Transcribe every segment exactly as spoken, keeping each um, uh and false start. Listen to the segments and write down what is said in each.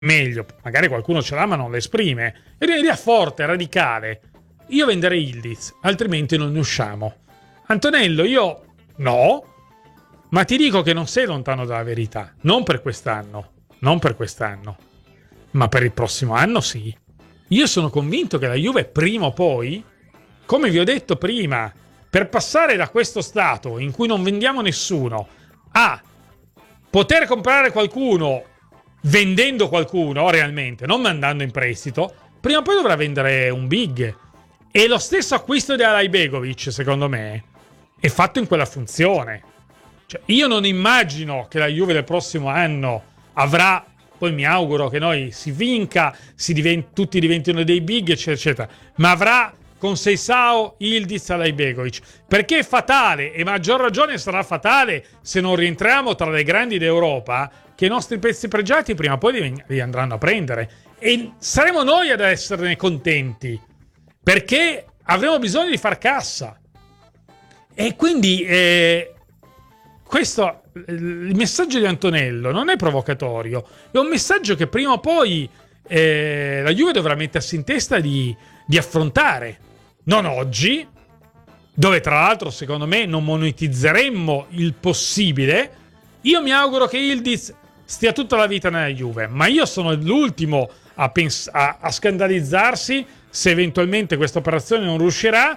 meglio, magari qualcuno ce l'ha ma non l'esprime, è un'idea forte, radicale. Io venderei Yildiz, altrimenti non ne usciamo. Antonello, io no, ma ti dico che non sei lontano dalla verità. Non per quest'anno, non per quest'anno, ma per il prossimo anno sì. Io sono convinto che la Juve prima o poi, come vi ho detto prima, per passare da questo stato in cui non vendiamo nessuno a poter comprare qualcuno vendendo qualcuno realmente, non mandando in prestito, prima o poi dovrà vendere un big. E lo stesso acquisto di Alajbegovic, secondo me, è fatto in quella funzione. Cioè, io non immagino che la Juve del prossimo anno avrà, poi mi auguro che noi si vinca, si diventi, tutti diventino dei big, eccetera, eccetera, ma avrà con Seisao, Yildiz, Alajbegovic, perché è fatale, e maggior ragione sarà fatale se non rientriamo tra le grandi d'Europa, che i nostri pezzi pregiati prima o poi li andranno a prendere. E saremo noi ad esserne contenti, perché avremo bisogno di far cassa. E quindi eh, questo, il messaggio di Antonello non è provocatorio, è un messaggio che prima o poi eh, la Juve dovrà mettersi in testa di, di affrontare. Non oggi, dove tra l'altro secondo me non monetizzeremmo il possibile. Io mi auguro che Yildiz stia tutta la vita nella Juve, ma io sono l'ultimo a, pens- a, a scandalizzarsi se eventualmente questa operazione non riuscirà,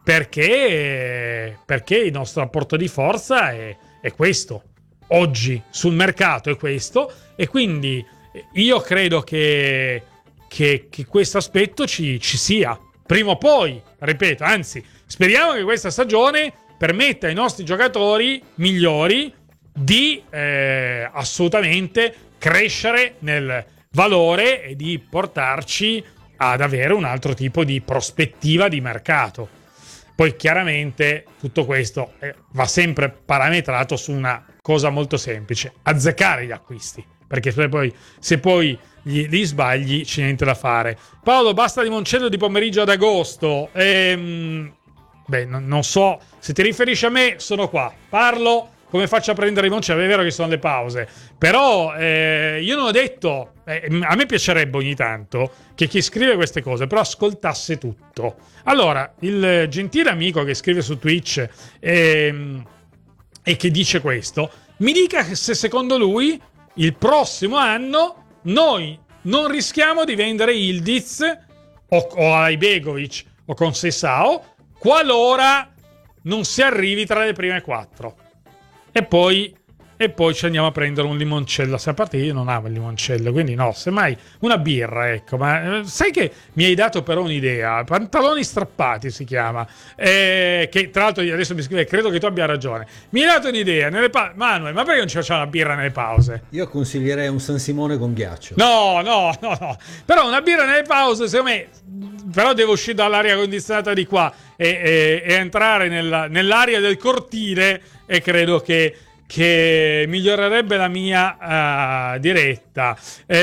perché, perché il nostro rapporto di forza è, è questo. Oggi sul mercato è questo, e quindi io credo che, che, che questo aspetto ci, ci sia. Prima o poi, ripeto, anzi, speriamo che questa stagione permetta ai nostri giocatori migliori di eh, assolutamente crescere nel valore e di portarci ad avere un altro tipo di prospettiva di mercato. Poi chiaramente tutto questo eh, va sempre parametrato su una cosa molto semplice: azzeccare gli acquisti, perché se poi, se poi gli, li sbagli c'è niente da fare. Paolo, basta Limoncello di pomeriggio ad agosto. Ehm, beh, non, non so se ti riferisci a me, sono qua, parlo. Come faccio a prendere Limoncello? È vero che sono le pause, però eh, io non ho detto, eh, a me piacerebbe ogni tanto che chi scrive queste cose però ascoltasse tutto. Allora, il gentile amico che scrive su Twitch ehm, e che dice questo, mi dica se secondo lui il prossimo anno noi non rischiamo di vendere Yildiz o, o Alajbegovic o con Seisao qualora non si arrivi tra le prime quattro. E poi, e poi ci andiamo a prendere un limoncello. Se a parte io non amo il limoncello, quindi no, semmai una birra, ecco. Ma sai che mi hai dato però un'idea? Pantaloni strappati si chiama. Eh, che tra l'altro adesso mi scrive, credo che tu abbia ragione. Mi hai dato un'idea. Nelle pa- Manuel, ma perché non ci facciamo una birra nelle pause? Io consiglierei un San Simone con ghiaccio. No, no, no, no. Però una birra nelle pause, secondo me, però devo uscire dall'aria condizionata di qua e, e, e entrare nella, nell'aria del cortile, e credo che, che migliorerebbe la mia uh, diretta.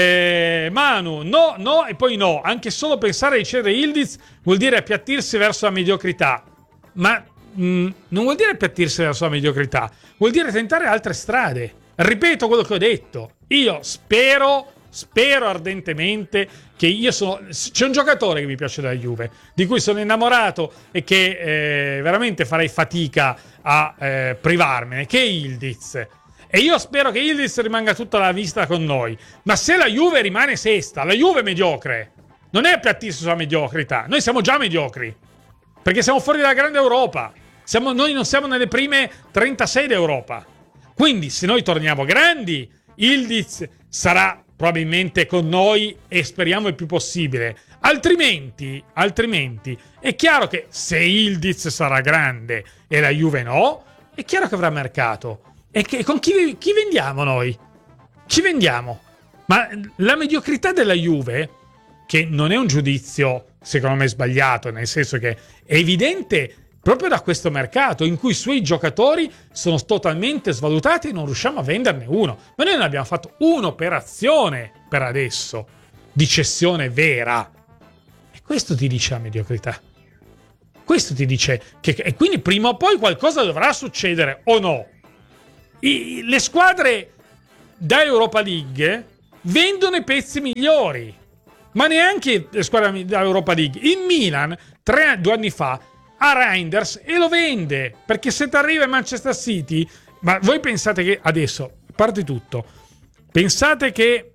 Eh, Manu, no, no e poi no. Anche solo pensare di cedere Yildiz vuol dire appiattirsi verso la mediocrità. Ma mh, non vuol dire appiattirsi verso la mediocrità, vuol dire tentare altre strade. Ripeto quello che ho detto. Io spero... Spero ardentemente che io sono... C'è un giocatore che mi piace della Juve, di cui sono innamorato e che eh, veramente farei fatica a eh, privarmene, che è Yildiz. E io spero che Yildiz rimanga tutta la vista con noi. Ma se la Juve rimane sesta, la Juve è mediocre. Non è appiattirsi sulla mediocrità. Noi siamo già mediocri, perché siamo fuori dalla grande Europa. Siamo, noi non siamo nelle prime trentasei d'Europa. Quindi se noi torniamo grandi, Yildiz sarà probabilmente con noi, e speriamo il più possibile. Altrimenti, altrimenti è chiaro che se Yildiz sarà grande e la Juve no, è chiaro che avrà mercato. E che, con chi, chi vendiamo noi? Chi vendiamo? Ma la mediocrità della Juve, che non è un giudizio secondo me sbagliato, nel senso che è evidente proprio da questo mercato in cui i suoi giocatori sono totalmente svalutati e non riusciamo a venderne uno. Ma noi non abbiamo fatto un'operazione per adesso di cessione vera. E questo ti dice la mediocrità. Questo ti dice che... E quindi prima o poi qualcosa dovrà succedere, o no? I, le squadre da Europa League vendono i pezzi migliori, ma neanche le squadre dell'Europa League. Il Milan tre due anni fa a Reinders e lo vende, perché se ti arriva in Manchester City, ma voi pensate che adesso, a parte tutto, pensate che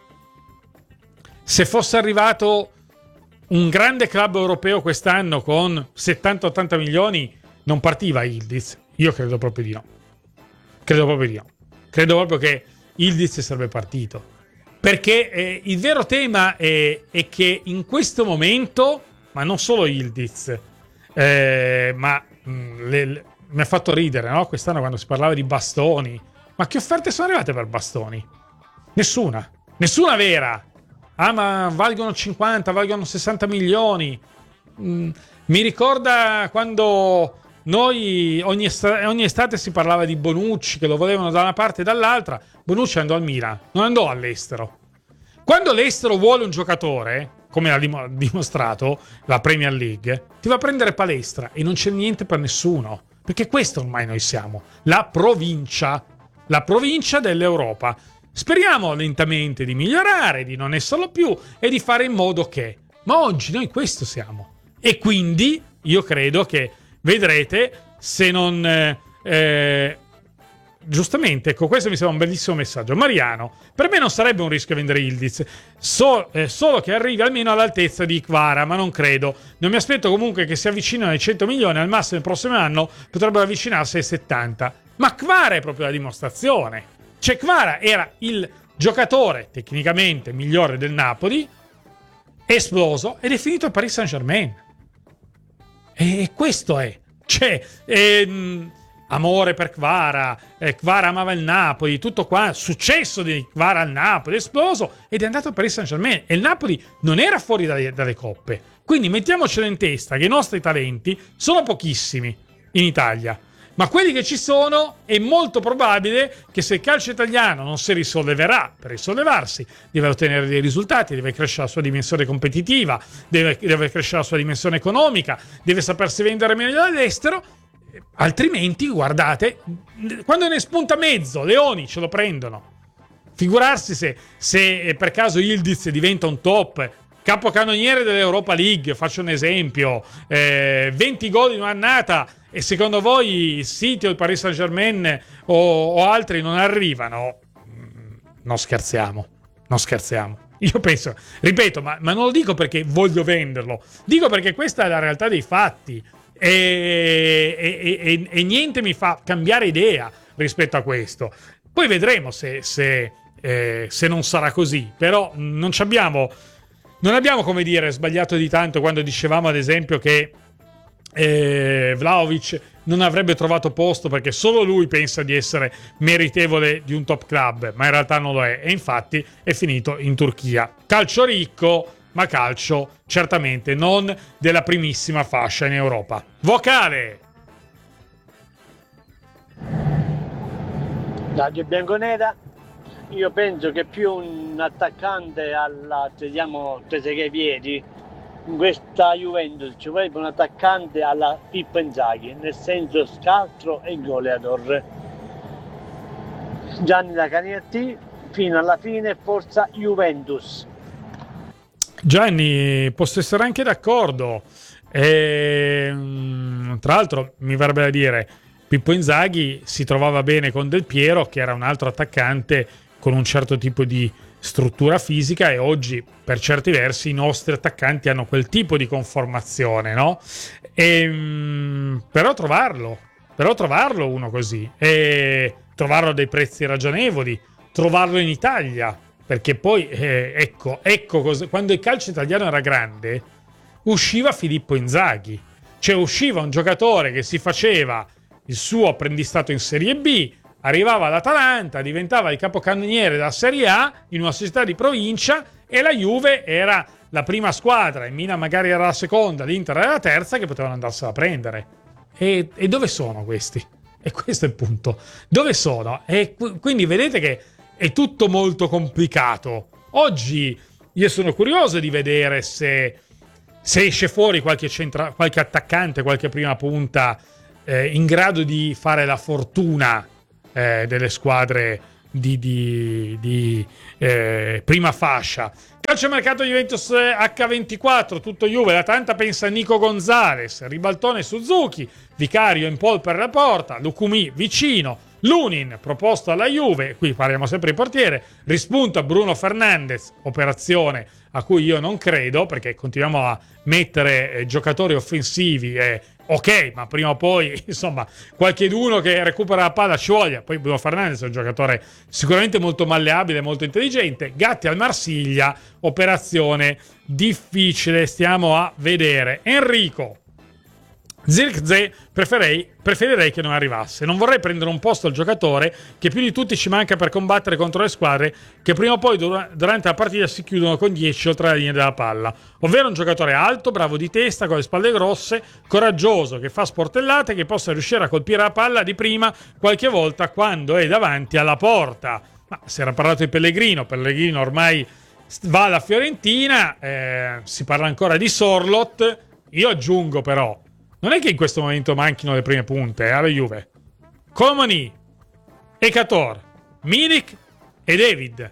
se fosse arrivato un grande club europeo quest'anno con settanta ottanta milioni non partiva Yildiz? Io credo proprio di no. Credo proprio di no. Credo proprio che Yildiz sarebbe partito. Perché eh, il vero tema è, è che in questo momento, ma non solo Yildiz, eh, ma mh, le, le, mi ha fatto ridere, no? Quest'anno quando si parlava di Bastoni. Ma che offerte sono arrivate per Bastoni? Nessuna. Nessuna vera. Ah, ma valgono cinquanta, valgono sessanta milioni. Mm, mi ricorda quando noi ogni, est- ogni estate si parlava di Bonucci, che lo volevano da una parte e dall'altra. Bonucci andò al Milan, non andò all'estero. Quando l'estero vuole un giocatore, come ha dim- dimostrato la Premier League, ti va a prendere palestra e non c'è niente per nessuno. Perché questo ormai noi siamo. La provincia. La provincia dell'Europa. Speriamo lentamente di migliorare, di non esserlo più e di fare in modo che... Ma oggi noi questo siamo. E quindi io credo che vedrete se non... Eh, eh, giustamente, ecco, questo mi sembra un bellissimo messaggio. Mariano, per me non sarebbe un rischio vendere Yildiz, so, eh, solo che arrivi almeno all'altezza di Kvara, ma non credo. Non mi aspetto comunque che si avvicinino ai cento milioni, al massimo il prossimo anno potrebbero avvicinarsi ai settanta. Ma Kvara è proprio la dimostrazione. Cioè Kvara era il giocatore tecnicamente migliore del Napoli, è esploso ed è finito al Paris Saint-Germain. E questo è. Cioè, ehm, amore per Kvara, eh, Kvara amava il Napoli, tutto qua, successo di Kvara al Napoli, è esploso ed è andato al Paris Saint-Germain. E il Napoli non era fuori dalle, dalle coppe. Quindi mettiamocelo in testa che i nostri talenti sono pochissimi in Italia. Ma quelli che ci sono è molto probabile che se il calcio italiano non si risolleverà, per risollevarsi deve ottenere dei risultati, deve crescere la sua dimensione competitiva, deve, deve crescere la sua dimensione economica, deve sapersi vendere meglio all'estero, altrimenti guardate, quando ne spunta mezzo, Leoni ce lo prendono. Figurarsi se, se per caso Yildiz diventa un top capocannoniere dell'Europa League, faccio un esempio, eh, venti gol in un'annata, e secondo voi il City o il Paris Saint-Germain o, o altri non arrivano? Non scherziamo, non scherziamo. Io penso, ripeto, ma, ma non lo dico perché voglio venderlo, dico perché questa è la realtà dei fatti e, e, e, e niente mi fa cambiare idea rispetto a questo. Poi vedremo se, se, eh, se non sarà così, però non ci abbiamo... Non abbiamo, come dire, sbagliato di tanto quando dicevamo, ad esempio, che eh, Vlahovic non avrebbe trovato posto perché solo lui pensa di essere meritevole di un top club, ma in realtà non lo è. E infatti è finito in Turchia. Calcio ricco, ma calcio certamente non della primissima fascia in Europa. Vocale! Radio Bianconera. Io penso che più un attaccante alla teniamo Trezeguet Vieri in questa Juventus ci vorrebbe un attaccante alla Pippo Inzaghi, nel senso scaltro e goleador. Gianni da Caniati, fino alla fine forza Juventus. Gianni, posso essere anche d'accordo. E, tra l'altro mi verrebbe da dire, Pippo Inzaghi si trovava bene con Del Piero, che era un altro attaccante con un certo tipo di struttura fisica, e oggi per certi versi i nostri attaccanti hanno quel tipo di conformazione, no? E, però trovarlo però trovarlo uno così e trovarlo a dei prezzi ragionevoli, trovarlo in Italia, perché poi eh, ecco, ecco cosa, quando il calcio italiano era grande usciva Filippo Inzaghi, cioè usciva un giocatore che si faceva il suo apprendistato in Serie B, arrivava all'Atalanta, diventava il capocannoniere della Serie A in una società di provincia, e la Juve era la prima squadra, il Milan magari era la seconda, l'Inter era la terza, che potevano andarsela a prendere. E, e dove sono questi? E questo è il punto. Dove sono? E quindi vedete che è tutto molto complicato. Oggi io sono curioso di vedere se, se esce fuori qualche, centra, qualche attaccante, qualche prima punta eh, in grado di fare la fortuna Eh, delle squadre di, di, di eh, prima fascia. Calciomercato Juventus acca ventiquattro, tutto Juve, l'Atalanta pensa a Nico Gonzalez, Ribaltone Suzuki, Vicario in pole per la porta, Lucumi vicino, Lunin proposto alla Juve, qui parliamo sempre di portiere, rispunta Bruno Fernandes, operazione a cui io non credo, perché continuiamo a mettere eh, giocatori offensivi e ok, ma prima o poi, insomma, qualcheduno che recupera la palla ci voglia. Poi Bruno Fernandes è un giocatore sicuramente molto malleabile, molto intelligente. Gatti al Marsiglia, operazione difficile, stiamo a vedere. Enrico Zirkzee preferirei, preferirei che non arrivasse. Non vorrei prendere un posto al giocatore che più di tutti ci manca per combattere contro le squadre che prima o poi dura- durante la partita si chiudono con dieci oltre la linea della palla. Ovvero un giocatore alto, bravo di testa, con le spalle grosse, coraggioso, che fa sportellate, che possa riuscire a colpire la palla di prima qualche volta quando è davanti alla porta. Ma si era parlato di Pellegrino. Pellegrino ormai va alla Fiorentina, eh, si parla ancora di Sorloth. Io aggiungo però, non è che in questo momento manchino le prime punte eh, alla Juve. Komoni, Ekator, Milik e David.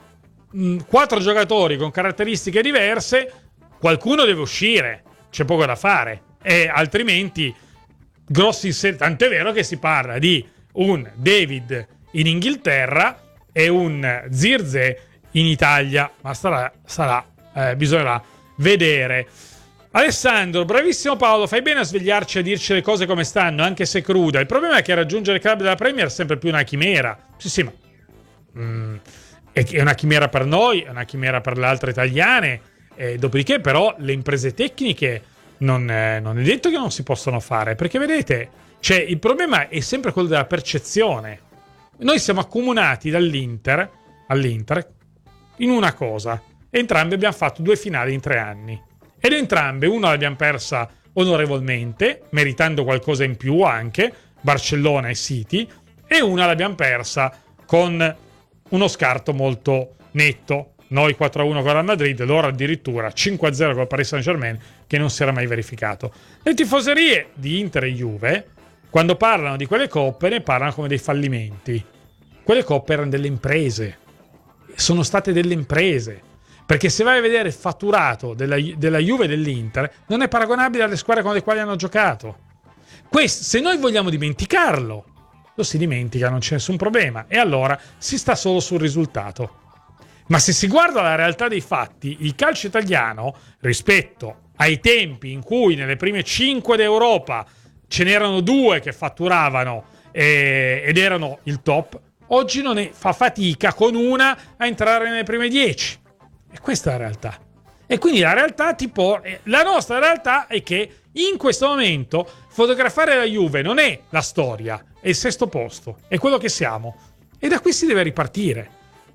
Mm, quattro giocatori con caratteristiche diverse. Qualcuno deve uscire, c'è poco da fare. E altrimenti grossi inser- tant'è vero che si parla di un David in Inghilterra e un Zirkzee in Italia. Ma sarà, sarà eh, bisognerà vedere. Alessandro, bravissimo Paolo, fai bene a svegliarci a dirci le cose come stanno, anche se cruda. Il problema è che raggiungere il club della Premier è sempre più una chimera. Sì, sì, ma mm, è una chimera per noi, è una chimera per le altre italiane. E dopodiché, però, le imprese tecniche non, eh, non è detto che non si possano fare, perché vedete, cioè, il problema è sempre quello della percezione. Noi siamo accomunati dall'Inter all'Inter in una cosa. Entrambi abbiamo fatto due finali in tre anni. Ed entrambe, una l'abbiamo persa onorevolmente, meritando qualcosa in più anche, Barcellona e City, e una l'abbiamo persa con uno scarto molto netto. Noi quattro a uno con la Madrid, loro addirittura cinque a zero con il Paris Saint-Germain, che non si era mai verificato. Le tifoserie di Inter e Juve, quando parlano di quelle coppe, ne parlano come dei fallimenti. Quelle coppe erano delle imprese, sono state delle imprese. Perché se vai a vedere il fatturato della, della Juve e dell'Inter, non è paragonabile alle squadre con le quali hanno giocato. Questo, se noi vogliamo dimenticarlo, lo si dimentica, non c'è nessun problema. E allora si sta solo sul risultato. Ma se si guarda la realtà dei fatti, il calcio italiano, rispetto ai tempi in cui nelle prime cinque d'Europa ce n'erano due che fatturavano eh, ed erano il top, oggi non è, fa fatica con una a entrare nelle prime dieci. E questa è la realtà. E quindi la realtà tipo la nostra realtà è che in questo momento fotografare la Juve non è la storia, è il sesto posto, è quello che siamo. E da qui si deve ripartire.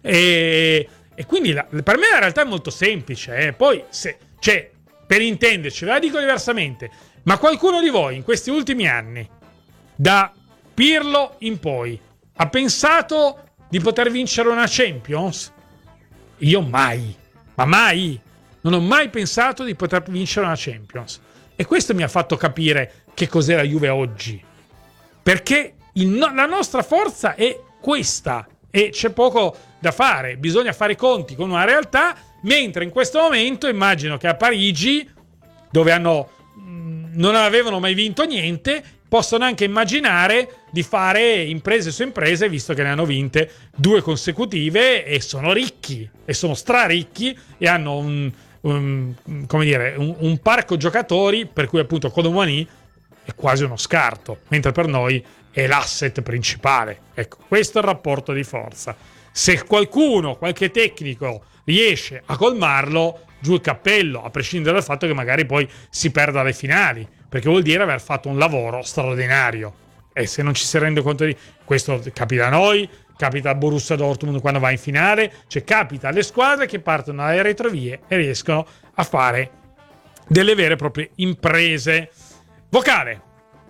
E, e quindi la, per me la realtà è molto semplice. Eh. Poi, se, cioè, per intenderci, ve la dico diversamente, ma qualcuno di voi in questi ultimi anni, da Pirlo in poi, ha pensato di poter vincere una Champions? Io mai. Ma mai, non ho mai pensato di poter vincere una Champions. E questo mi ha fatto capire che cos'è la Juve oggi. Perché il no- la nostra forza è questa. E c'è poco da fare. Bisogna fare i conti con una realtà. Mentre in questo momento immagino che a Parigi, dove hanno, mh, non avevano mai vinto niente, possono anche immaginare di fare imprese su imprese, visto che ne hanno vinte due consecutive e sono ricchi, e sono straricchi, e hanno un, un, come dire, un, un parco giocatori per cui appunto Colomani è quasi uno scarto, mentre per noi è l'asset principale. Ecco, questo è il rapporto di forza. Se qualcuno, qualche tecnico riesce a colmarlo, giù il cappello, a prescindere dal fatto che magari poi si perda le finali, perché vuol dire aver fatto un lavoro straordinario. E se non ci si rende conto di questo, capita a noi, capita a Borussia Dortmund quando va in finale, cioè capita alle squadre che partono dalle retrovie e riescono a fare delle vere e proprie imprese. Vocale.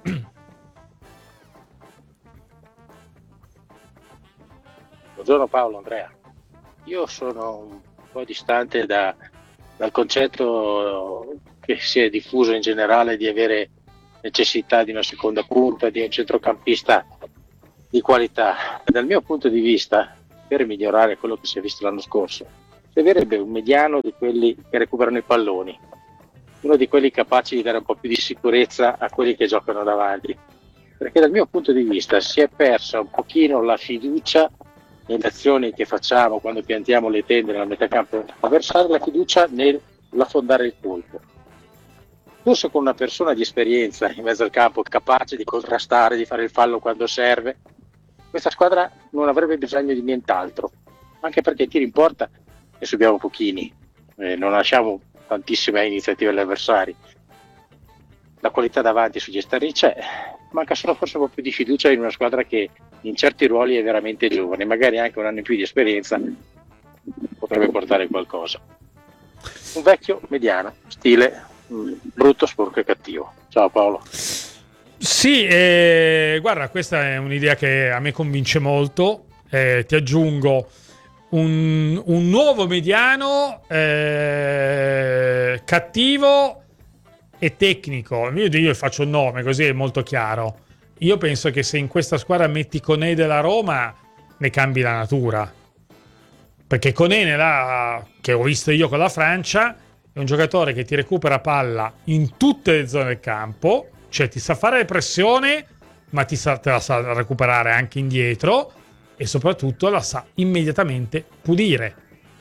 Buongiorno Paolo, Andrea. Io sono un po' distante da, dal concetto che si è diffuso in generale di avere necessità di una seconda punta, di un centrocampista di qualità. Dal mio punto di vista, per migliorare quello che si è visto l'anno scorso, servirebbe un mediano di quelli che recuperano i palloni, uno di quelli capaci di dare un po' più di sicurezza a quelli che giocano davanti, perché dal mio punto di vista si è persa un pochino la fiducia nelle azioni che facciamo quando piantiamo le tende nella metà campo avversario, la fiducia nell'affondare il colpo. Forse con una persona di esperienza in mezzo al campo, capace di contrastare, di fare il fallo quando serve, questa squadra non avrebbe bisogno di nient'altro, anche perché tiri in porta ne subiamo pochini, eh, non lasciamo tantissime iniziative agli avversari. La qualità davanti sugli esterni c'è, manca solo forse un po' più di fiducia in una squadra che in certi ruoli è veramente giovane, magari anche un anno in più di esperienza potrebbe portare qualcosa. Un vecchio mediano, stile mh, brutto, sporco e cattivo. Ciao Paolo. Sì, eh, guarda, questa è un'idea che a me convince molto. Eh, ti aggiungo un, un nuovo mediano eh, cattivo e tecnico. Io, io faccio un nome, così è molto chiaro. Io penso che se in questa squadra metti Koné della Roma, ne cambi la natura. Perché Koné, nella, che ho visto io con la Francia, è un giocatore che ti recupera palla in tutte le zone del campo, cioè ti sa fare pressione, ma ti sa, te la sa recuperare anche indietro e soprattutto la sa immediatamente pulire.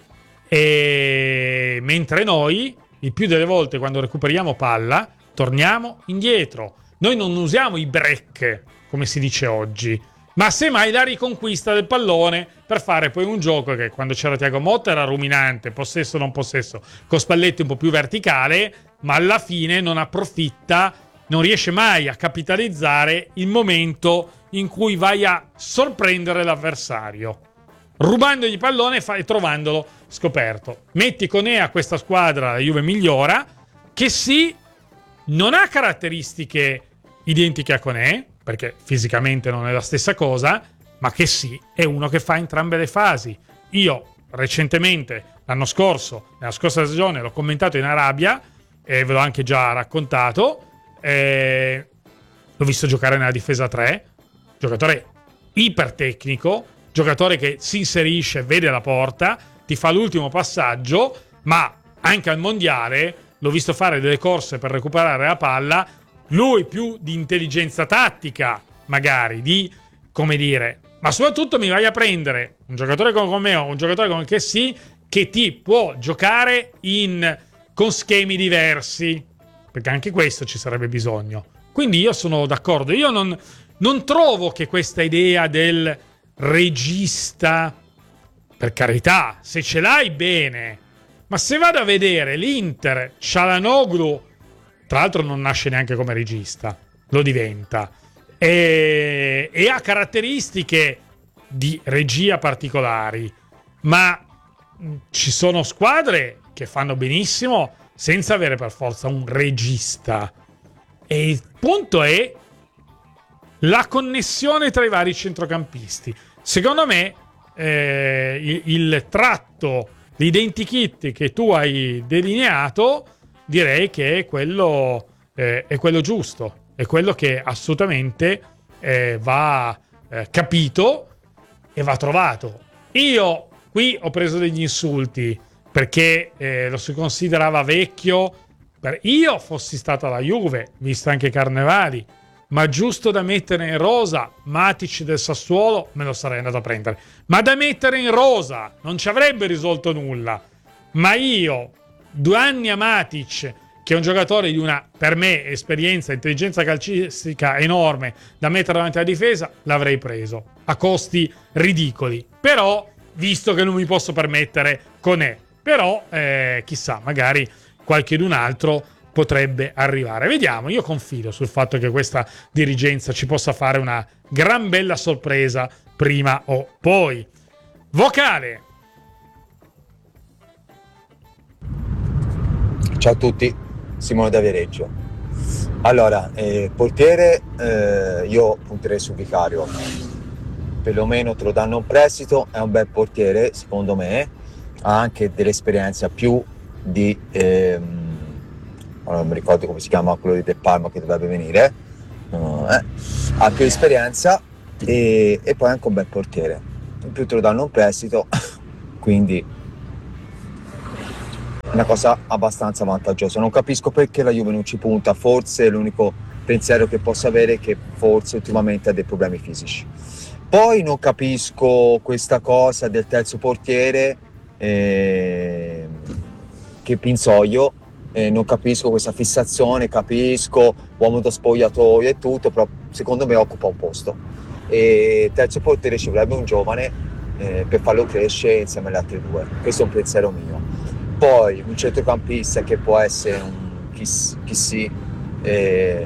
E mentre noi, il più delle volte quando recuperiamo palla, torniamo indietro. Noi non usiamo i break, come si dice oggi, ma semmai la riconquista del pallone per fare poi un gioco che quando c'era Thiago Motta era ruminante, possesso non possesso, con Spalletti un po' più verticale, ma alla fine non approfitta, non riesce mai a capitalizzare il momento in cui vai a sorprendere l'avversario, rubandogli il pallone e, fa- e trovandolo scoperto. Metti Koné a questa squadra, la Juve migliora, che sì, non ha caratteristiche identiche a Koné, perché fisicamente non è la stessa cosa, ma che sì, è uno che fa entrambe le fasi. Io recentemente, l'anno scorso, nella scorsa stagione, l'ho commentato in Arabia e ve l'ho anche già raccontato. Eh, l'ho visto giocare nella difesa tre, giocatore ipertecnico, giocatore che si inserisce, vede la porta, ti fa l'ultimo passaggio, ma anche al mondiale l'ho visto fare delle corse per recuperare la palla. Lui più di intelligenza tattica, magari, di, come dire, ma soprattutto mi vai a prendere un giocatore come me o un giocatore come che sì, che ti può giocare in, con schemi diversi, perché anche questo ci sarebbe bisogno. Quindi io sono d'accordo. Io non, non trovo che questa idea del regista, per carità, se ce l'hai bene, ma se vado a vedere l'Inter, Çalhanoğlu, tra l'altro non nasce neanche come regista, lo diventa, e, e ha caratteristiche di regia particolari, ma ci sono squadre che fanno benissimo senza avere per forza un regista. E il punto è la connessione tra i vari centrocampisti. Secondo me eh, il, il tratto, l'identikit che tu hai delineato, direi che è quello, eh, è quello giusto, è quello che assolutamente eh, va eh, capito e va trovato. Io qui ho preso degli insulti perché eh, lo si considerava vecchio. Io fossi stata la Juve, visto anche Carnevali, ma giusto da mettere in rosa Matic del Sassuolo me lo sarei andato a prendere, ma da mettere in rosa non ci avrebbe risolto nulla. Ma io due anni a Matic, che è un giocatore di una, per me, esperienza, intelligenza calcistica enorme da mettere davanti alla difesa, l'avrei preso a costi ridicoli. Però, visto che non mi posso permettere Koné, però eh, chissà, magari qualchedun altro potrebbe arrivare. Vediamo, io confido sul fatto che questa dirigenza ci possa fare una gran bella sorpresa prima o poi. Vocale. Ciao a tutti, Simone da Viareggio. Allora, eh, portiere, eh, io punterei su Vicario. Perlomeno te lo danno un prestito, è un bel portiere, secondo me, ha anche dell'esperienza più di... Ehm, non mi ricordo come si chiama quello di Del Palma che dovrebbe venire, uh, eh. ha più esperienza e, e poi anche un bel portiere. in più te lo danno in prestito, quindi una cosa abbastanza vantaggiosa. Non capisco perché la Juve non ci punta, forse l'unico pensiero che posso avere è che forse ultimamente ha dei problemi fisici. Poi non capisco questa cosa del terzo portiere, eh, che Pinzoglio, eh, non capisco questa fissazione, capisco uomo da spogliatoio e tutto, però secondo me occupa un posto. E terzo portiere ci vorrebbe un giovane eh, per farlo crescere insieme agli altri due. Questo è un pensiero mio. Poi un centrocampista che può essere un chi, chi sì, eh,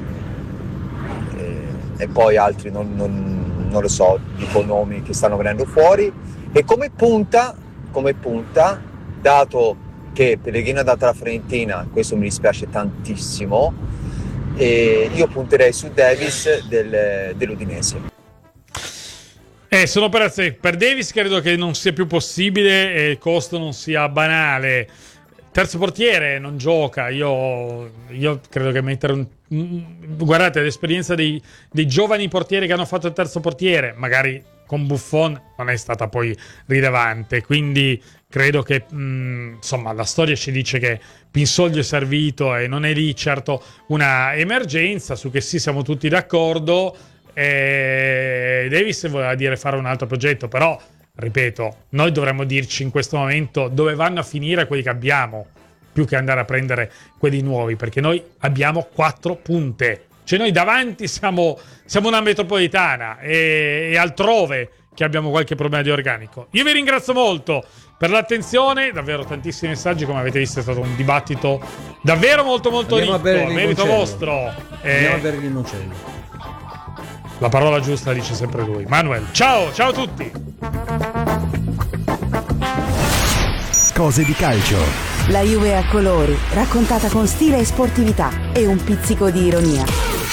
eh, e poi altri non, non, non lo so, dico nomi che stanno venendo fuori. E come punta, come punta, dato che Pellegrino ha dato la Fiorentina, questo mi dispiace tantissimo, e io punterei su Davis del, dell'Udinese. Eh, sono operazioni per Davis, credo che non sia più possibile e il costo non sia banale. Terzo portiere non gioca, io, io credo che mettere un... Guardate, l'esperienza dei, dei giovani portieri che hanno fatto il terzo portiere, magari con Buffon, non è stata poi rilevante, quindi credo che mh, insomma la storia ci dice che Pinsoglio è servito e non è lì certo una emergenza, su che sì siamo tutti d'accordo. E Davis voleva dire fare un altro progetto, però ripeto, noi dovremmo dirci in questo momento dove vanno a finire quelli che abbiamo, più che andare a prendere quelli nuovi, perché noi abbiamo quattro punte, cioè noi davanti siamo, siamo una metropolitana e, e altrove che abbiamo qualche problema di organico. Io vi ringrazio molto per l'attenzione, davvero tantissimi messaggi, come avete visto è stato un dibattito davvero molto molto Andiamo ricco, merito vostro. Andiamo eh, a bere il limoncello. La parola giusta dice sempre lui. Manuel, ciao, ciao a tutti. Cose di calcio. La Juve a colori, raccontata con stile e sportività e un pizzico di ironia.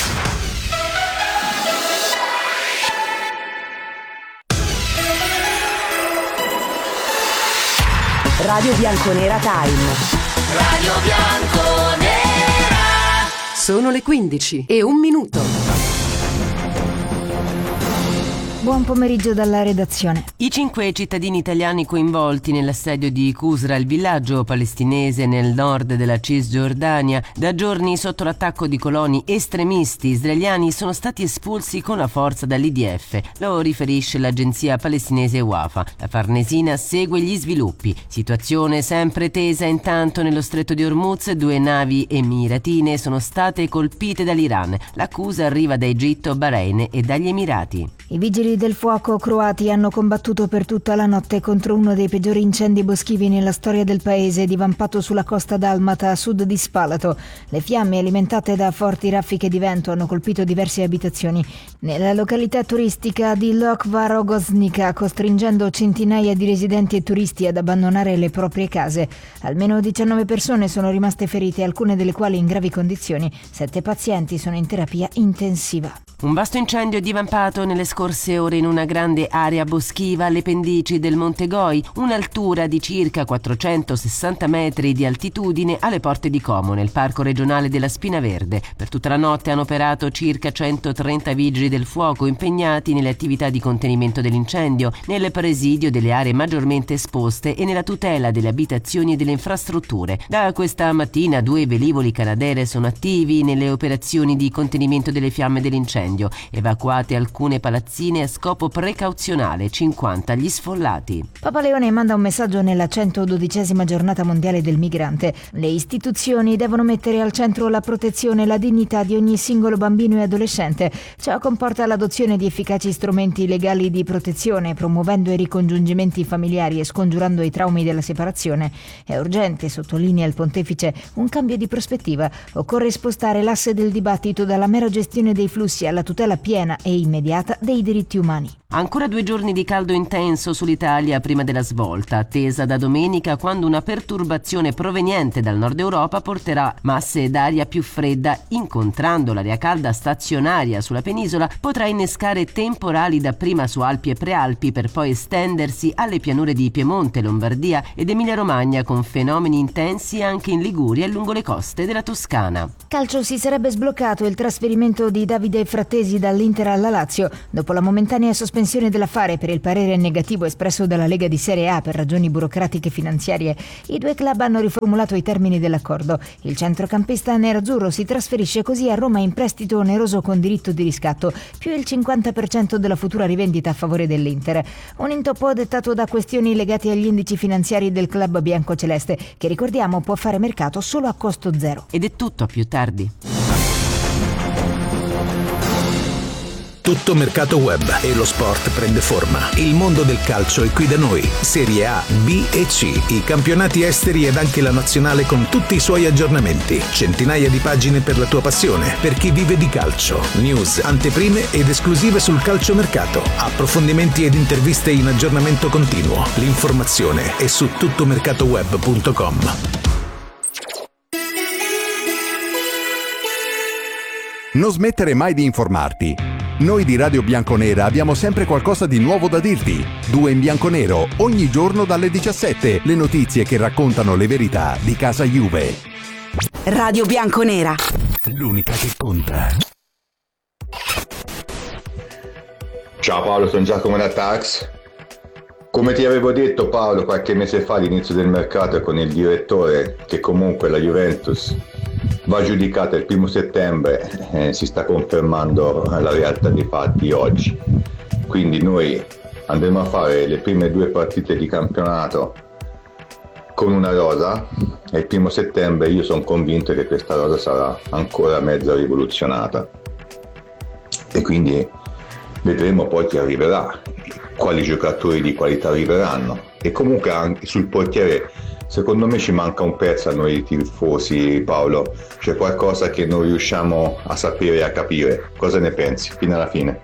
Radio Bianconera Time. Radio Bianconera. Sono le quindici e un minuto. Buon pomeriggio dalla redazione. I cinque cittadini italiani coinvolti nell'assedio di Qusra, il villaggio palestinese nel nord della Cisgiordania, da giorni sotto l'attacco di coloni estremisti israeliani, sono stati espulsi con la forza dall'I D F. Lo riferisce l'agenzia palestinese Wafa. La Farnesina segue gli sviluppi. Situazione sempre tesa intanto nello stretto di Hormuz. Due navi emiratine sono state colpite dall'Iran. L'accusa arriva da Egitto, Bahrain e dagli Emirati. I vigili del fuoco croati hanno combattuto per tutta la notte contro uno dei peggiori incendi boschivi nella storia del paese, divampato sulla costa dalmata a sud di Spalato. Le fiamme, alimentate da forti raffiche di vento, hanno colpito diverse abitazioni nella località turistica di Lokva Rogoznica, costringendo centinaia di residenti e turisti ad abbandonare le proprie case. Almeno diciannove persone sono rimaste ferite, alcune delle quali in gravi condizioni. Sette pazienti sono in terapia intensiva. Un vasto incendio è divampato nelle scorse ore in una grande area boschiva alle pendici del Monte Goi, un'altura di circa quattrocentosessanta metri di altitudine alle porte di Como, nel parco regionale della Spina Verde. Per tutta la notte hanno operato circa centotrenta vigili del fuoco impegnati nelle attività di contenimento dell'incendio, nel presidio delle aree maggiormente esposte e nella tutela delle abitazioni e delle infrastrutture. Da questa mattina due velivoli Canadair sono attivi nelle operazioni di contenimento delle fiamme dell'incendio. Evacuate alcune palazzine a scopo precauzionale, cinquanta gli sfollati. Papa Leone manda un messaggio nella centododicesima giornata mondiale del migrante. Le istituzioni devono mettere al centro la protezione e la dignità di ogni singolo bambino e adolescente. Ciò comporta l'adozione di efficaci strumenti legali di protezione, promuovendo i ricongiungimenti familiari e scongiurando i traumi della separazione. È urgente, sottolinea il pontefice, un cambio di prospettiva. Occorre spostare l'asse del dibattito dalla mera gestione dei flussi alla tutela piena e immediata dei diritti umani. Ancora due giorni di caldo intenso sull'Italia prima della svolta, attesa da domenica, quando una perturbazione proveniente dal nord Europa porterà masse d'aria più fredda. Incontrando l'aria calda stazionaria sulla penisola, potrà innescare temporali dapprima su Alpi e Prealpi, per poi estendersi alle pianure di Piemonte, Lombardia ed Emilia-Romagna, con fenomeni intensi anche in Liguria e lungo le coste della Toscana. Calcio: si sarebbe sbloccato il trasferimento di Davide Frattesi dall'Inter alla Lazio dopo la momentanea sospensione sospensione dell'affare per il parere negativo espresso dalla Lega di Serie A per ragioni burocratiche finanziarie, i due club hanno riformulato i termini dell'accordo. Il centrocampista nerazzurro si trasferisce così a Roma in prestito oneroso con diritto di riscatto, più il cinquanta per cento della futura rivendita a favore dell'Inter. Un intoppo dettato da questioni legate agli indici finanziari del club biancoceleste, che ricordiamo può fare mercato solo a costo zero. Ed è tutto, a più tardi. Tutto mercato web e lo sport prende forma. Il mondo del calcio è qui da noi. Serie A, B e C, i campionati esteri ed anche la nazionale con tutti i suoi aggiornamenti. Centinaia di pagine per la tua passione, per chi vive di calcio. News, anteprime ed esclusive sul calciomercato. Approfondimenti ed interviste in aggiornamento continuo. L'informazione è su tuttomercatoweb punto com. Non smettere mai di informarti. Noi di Radio Bianconera abbiamo sempre qualcosa di nuovo da dirti. Due in bianconero, ogni giorno dalle diciassette. Le notizie che raccontano le verità di casa Juve. Radio Bianconera. L'unica che conta. Ciao Paolo, sono Giacomo da Tax. Come ti avevo detto Paolo qualche mese fa all'inizio del mercato con il direttore, che comunque la Juventus va giudicata il primo settembre, eh, si sta confermando la realtà dei fatti oggi. Quindi noi andremo a fare le prime due partite di campionato con una rosa e il primo settembre io sono convinto che questa rosa sarà ancora mezza rivoluzionata e quindi vedremo poi chi arriverà, quali giocatori di qualità arriveranno. E comunque anche sul portiere secondo me ci manca un pezzo a noi tifosi, Paolo, c'è qualcosa che non riusciamo a sapere e a capire. Cosa ne pensi fino alla fine?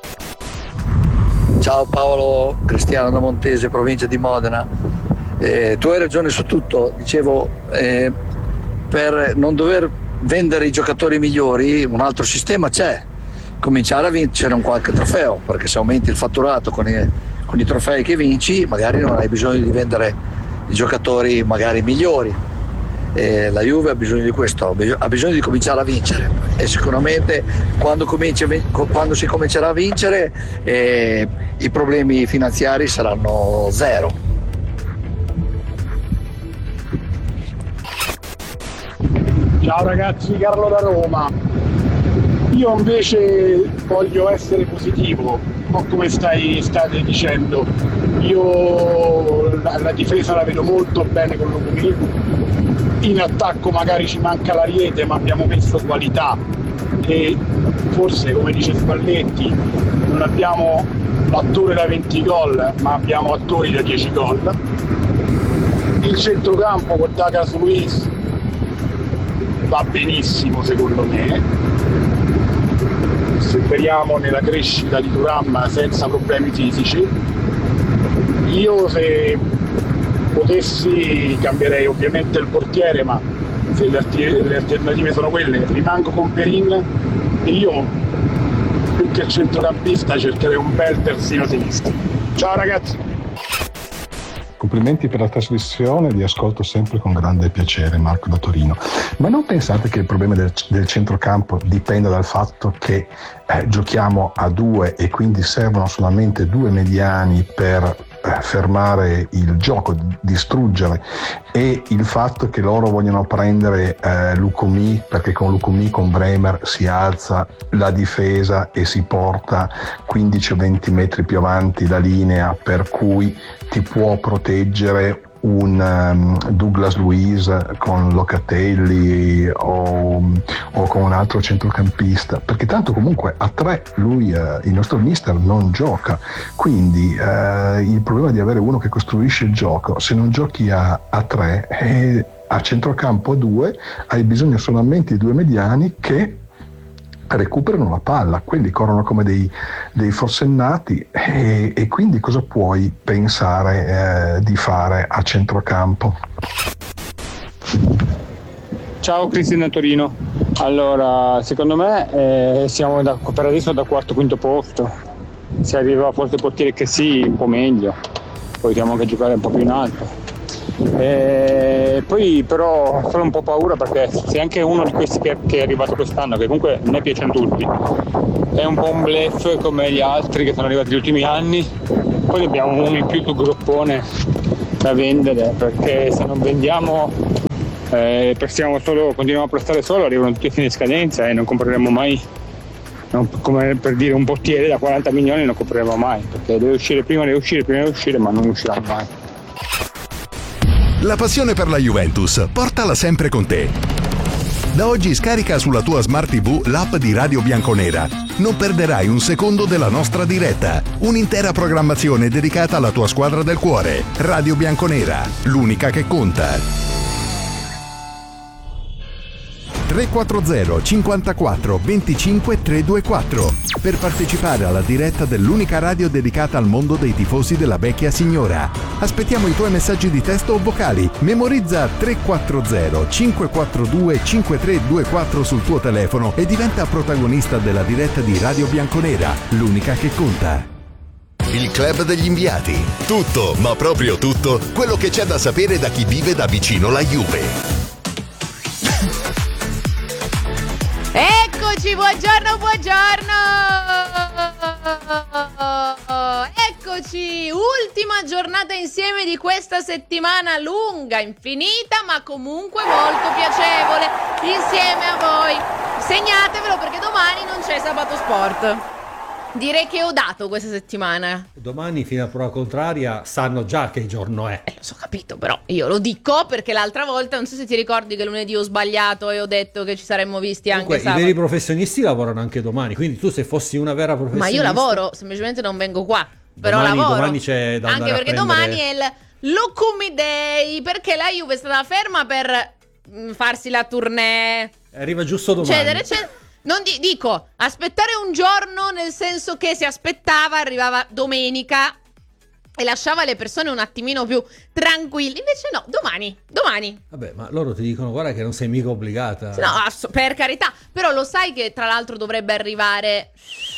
Ciao Paolo, Cristiano da Montese, provincia di Modena. Eh, tu hai ragione su tutto, dicevo, eh, per non dover vendere i giocatori migliori un altro sistema c'è, cominciare a vincere un qualche trofeo, perché se aumenti il fatturato con i, con i trofei che vinci magari non hai bisogno di vendere i giocatori magari migliori. Eh, la Juve ha bisogno di questo, ha bisogno di cominciare a vincere e sicuramente quando, cominci a, quando si comincerà a vincere eh, i problemi finanziari saranno zero. Ciao ragazzi, Carlo da Roma. Io invece voglio essere positivo, un po' come stai, state dicendo. Io la, la difesa la vedo molto bene con Lukumi. In attacco magari ci manca l'Ariete, ma abbiamo messo qualità e forse, come dice Spalletti, non abbiamo l'attore da venti gol, ma abbiamo attori da dieci gol. Il centrocampo con Douglas Luiz va benissimo secondo me. Speriamo nella crescita di Thuram senza problemi fisici. Io se potessi cambierei ovviamente il portiere, ma se le, alti- le alternative sono quelle rimango con Perin e io più che centrocampista cercherei un bel terzino sinistro. Ciao ragazzi! Complimenti per la trasmissione, vi ascolto sempre con grande piacere, Marco da Torino. Ma non pensate che il problema del, del centrocampo dipenda dal fatto che eh, giochiamo a due e quindi servono solamente due mediani per eh, fermare il gioco, distruggere, e il fatto che loro vogliono prendere eh, Lukumi perché con Lukumi, con Bremer si alza la difesa e si porta quindici o venti metri più avanti la linea, per cui ti può proteggere un um, Douglas Luiz con Locatelli o, o con un altro centrocampista, perché tanto comunque a tre lui, uh, il nostro mister, non gioca, quindi uh, il problema di avere uno che costruisce il gioco, se non giochi a, a tre e a centrocampo a due hai bisogno solamente di due mediani che recuperano la palla, quelli corrono come dei, dei forsennati e, e quindi cosa puoi pensare eh, di fare a centrocampo? Ciao Cristian da Torino. Allora, secondo me eh, siamo da, per adesso da quarto quinto posto, se arriva forse il portiere che sì, un po' meglio, poi dobbiamo anche giocare un po' più in alto. E poi però ho solo un po' paura perché se anche uno di questi che, che è arrivato quest'anno, che comunque a me piacciono tutti, è un po' un bluff come gli altri che sono arrivati negli ultimi anni, poi abbiamo uno in più sul groppone da vendere, perché se non vendiamo eh, prestiamo solo, continuiamo a prestare solo, arrivano tutti a fine scadenza e non compreremo mai, non, come per dire un portiere da quaranta milioni non compreremo mai, perché deve uscire prima, deve uscire prima, deve uscire, ma non uscirà mai. La passione per la Juventus, portala sempre con te. Da oggi scarica sulla tua Smart tivù l'app di Radio Bianconera. Non perderai un secondo della nostra diretta. Un'intera programmazione dedicata alla tua squadra del cuore. Radio Bianconera, l'unica che conta. tre quattro zero cinquantaquattro venticinque trecentoventiquattro per partecipare alla diretta dell'unica radio dedicata al mondo dei tifosi della vecchia signora. Aspettiamo i tuoi messaggi di testo o vocali. Memorizza tre quattro zero cinque quattro due cinque tre due quattro sul tuo telefono e diventa protagonista della diretta di Radio Bianconera, l'unica che conta. Il club degli inviati. Tutto, ma proprio tutto, quello che c'è da sapere da chi vive da vicino la Juve. Eccoci, buongiorno, buongiorno! Eccoci, ultima giornata insieme di questa settimana lunga, infinita, ma comunque molto piacevole, insieme a voi. Segnatevelo perché domani non c'è Sabato Sport. Direi che ho dato questa settimana. Domani, fino a prova contraria, sanno già che giorno è. Eh, lo so, capito, però io lo dico perché l'altra volta, non so se ti ricordi che lunedì ho sbagliato e ho detto che ci saremmo visti anche Comunque, sabato. i veri professionisti lavorano anche domani, quindi tu se fossi una vera professionista... Ma io lavoro, semplicemente non vengo qua, però domani, lavoro. Domani c'è da anche andare perché a prendere... domani è il Lukumi Day, perché la Juve è stata ferma per mh, farsi la tournée. Arriva giusto domani. Eccetera, eccetera. Non di- dico, aspettare un giorno nel senso che si aspettava, arrivava domenica e lasciava le persone un attimino più tranquilli. Invece no, domani, domani. Vabbè, ma loro ti dicono, guarda che non sei mica obbligata. No, ass- per carità. Però lo sai che tra l'altro dovrebbe arrivare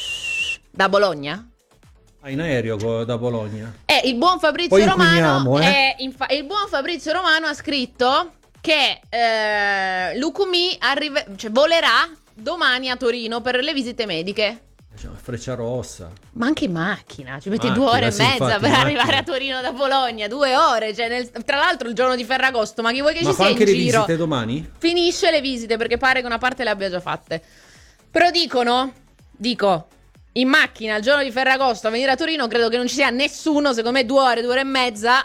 da Bologna? Ah, in aereo co- da Bologna. Eh, il buon Fabrizio Poi Romano inquiniamo, eh. è infa- il buon Fabrizio Romano ha scritto che eh, Lukumi arriva- cioè, volerà domani a Torino per le visite mediche. Cioè, Freccia Rossa. Ma anche in macchina, ci metti Macchina, due ore sì, e mezza infatti, per macchina. arrivare a Torino da Bologna, due ore, cioè nel- tra l'altro il giorno di Ferragosto, ma chi vuoi che Ma ci fa sia anche in le giro? visite domani? Finisce le visite perché pare che una parte le abbia già fatte. Però dicono, dico, in macchina il giorno di Ferragosto a venire a Torino credo che non ci sia nessuno, secondo me due ore, due ore e mezza.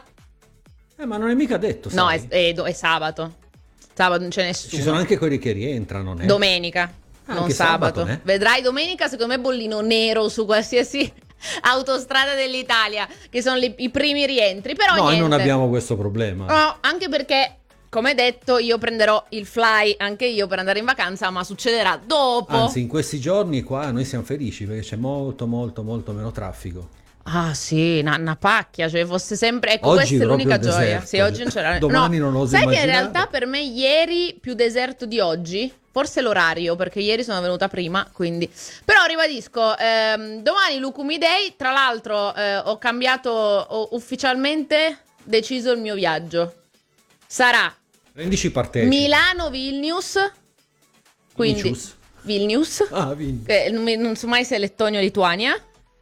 Eh, ma non è mica detto, No, sai. è, è do- è sabato. Sabato non c'è nessuno. Ci sono anche quelli che rientrano, eh? Domenica, Ah, non anche sabato. sabato, eh? Vedrai domenica, secondo me, bollino nero su qualsiasi autostrada dell'Italia, che sono li- i primi rientri. Però No, niente. e non abbiamo questo problema. No, anche perché, come detto, io prenderò il fly anche io per andare in vacanza, ma succederà dopo. Anzi, in questi giorni qua noi siamo felici perché c'è molto, molto, molto meno traffico. Ah sì, una, una pacchia, cioè fosse sempre... Ecco, Oggi questa è proprio l'unica gioia. deserto. Sì, oggi non c'era... Domani no, non oso sai che in immaginare. realtà per me ieri più deserto di oggi, forse l'orario, perché ieri sono venuta prima, quindi... Però ribadisco, ehm, domani Lukumi Day, tra l'altro eh, ho cambiato, ho ufficialmente deciso il mio viaggio. Sarà Rendici partecipi. Milano-Vilnius, quindi... Vilnius. Vilnius. Ah, Vilnius. Eh, non, mi- non so mai se è Lettonia o Lituania.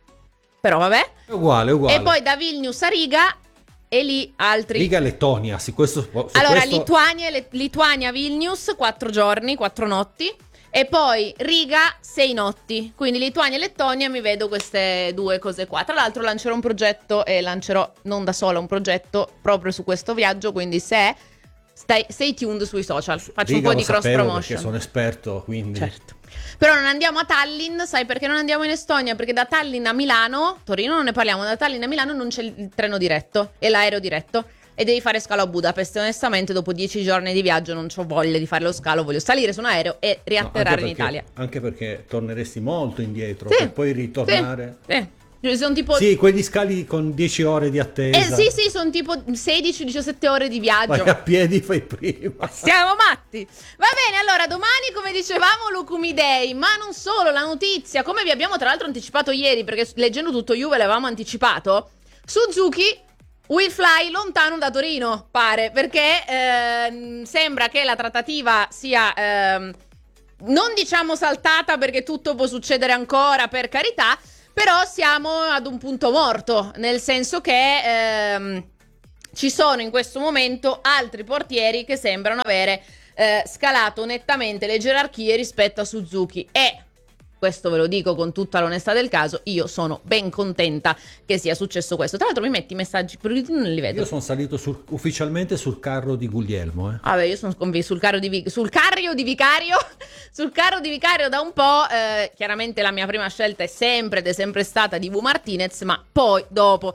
Però vabbè. È uguale, è uguale. E poi da Vilnius a Riga e lì altri. Riga e Lettonia, su questo... Su Allora, questo... Lituania, Le- Lituania, Vilnius, quattro giorni, quattro notti. E poi Riga, sei notti. Quindi Lituania e Lettonia mi vedo queste due cose qua. Tra l'altro lancerò un progetto e lancerò non da sola un progetto proprio su questo viaggio. Quindi se stai, stay tuned sui social. Faccio Riga un po' lo di cross sapevo promotion. perché sono esperto, quindi... Certo. Però non andiamo a Tallinn, sai perché non andiamo in Estonia? Perché da Tallinn a Milano, Torino non ne parliamo, da Tallinn a Milano non c'è il treno diretto e l'aereo diretto e devi fare scalo a Budapest. Onestamente dopo dieci giorni di viaggio non ho voglia di fare lo scalo, voglio salire su un aereo e No, riatterrare anche in perché- Italia. Anche perché torneresti molto indietro Sì, per poi ritornare. Sì, sì. Sono tipo... Sì, quegli scali con dieci ore di attesa. Eh, sì, sì, sono tipo sedici diciassette ore di viaggio. Vai a piedi, fai prima. Siamo matti. Va bene, allora domani, come dicevamo, Lukumi Day. Ma non solo, la notizia, come vi abbiamo tra l'altro anticipato ieri, perché leggendo tutto Juve l'avevamo anticipato, Suzuki Will fly lontano da Torino, pare, perché eh, sembra che la trattativa sia eh, non diciamo saltata, perché tutto può succedere ancora, per carità, però siamo ad un punto morto, nel senso che ehm, ci sono in questo momento altri portieri che sembrano avere eh, scalato nettamente le gerarchie rispetto a Suzuki, e questo ve lo dico con tutta l'onestà del caso, io sono ben contenta che sia successo questo. Tra l'altro mi metti i messaggi, però io non li vedo. Io sono salito sul, ufficialmente sul carro di Guglielmo. Eh. Vabbè, io sono convinto sul carro di Vi- sul carro di Vicario, sul carro di Vicario da un po'. Eh, chiaramente la mia prima scelta è sempre ed è sempre stata di V Martinez, ma poi dopo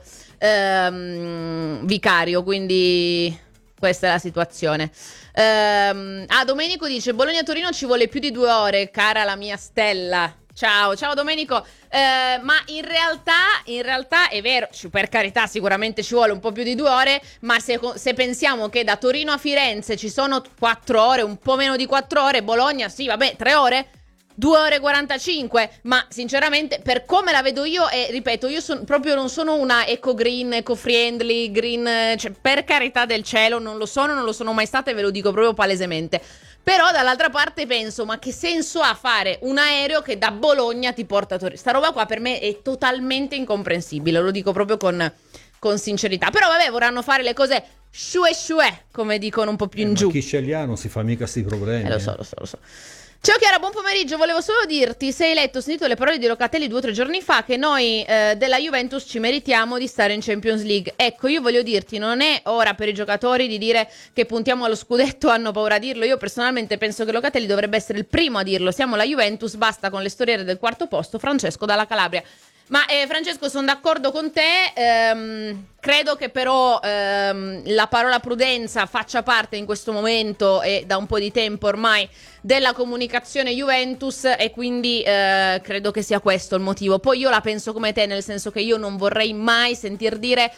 ehm, Vicario, quindi questa è la situazione. Ehm, ah, Domenico dice: Bologna-Torino ci vuole più di due ore, cara la mia Stella. Ciao, ciao Domenico. Eh, ma in realtà, in realtà è vero, per carità, sicuramente ci vuole un po' più di due ore, ma se, se pensiamo che da Torino a Firenze ci sono quattro ore, un po' meno di quattro ore, Bologna, sì, vabbè, tre ore, due ore e quarantacinque, ma sinceramente per come la vedo io, e ripeto, io son, proprio non sono una eco green, eco friendly, green, cioè, per carità del cielo, non lo sono, non lo sono mai stata, e ve lo dico proprio palesemente. Però dall'altra parte penso, ma che senso ha fare un aereo che da Bologna ti porta a Torino? Sta roba qua per me è totalmente incomprensibile, lo dico proprio con, con sincerità. Però vabbè, vorranno fare le cose shue shue, come dicono un po' più in Eh, giù. ma chi sceglie non si fa mica sti problemi. Eh, lo so, eh. lo so, lo so. Ciao Chiara, buon pomeriggio. Volevo solo dirti, se hai letto, ho sentito le parole di Locatelli due o tre giorni fa, che noi eh, della Juventus ci meritiamo di stare in Champions League. Ecco, io voglio dirti, non è ora per i giocatori di dire che puntiamo allo scudetto, hanno paura a dirlo. Io personalmente penso che Locatelli dovrebbe essere il primo a dirlo. Siamo la Juventus, basta con le storiere del quarto posto. Francesco dalla Calabria. Ma eh, Francesco, sono d'accordo con te, ehm, credo che però ehm, la parola prudenza faccia parte in questo momento e da un po' di tempo ormai della comunicazione Juventus, e quindi eh, credo che sia questo il motivo. Poi io la penso come te, nel senso che io non vorrei mai sentir dire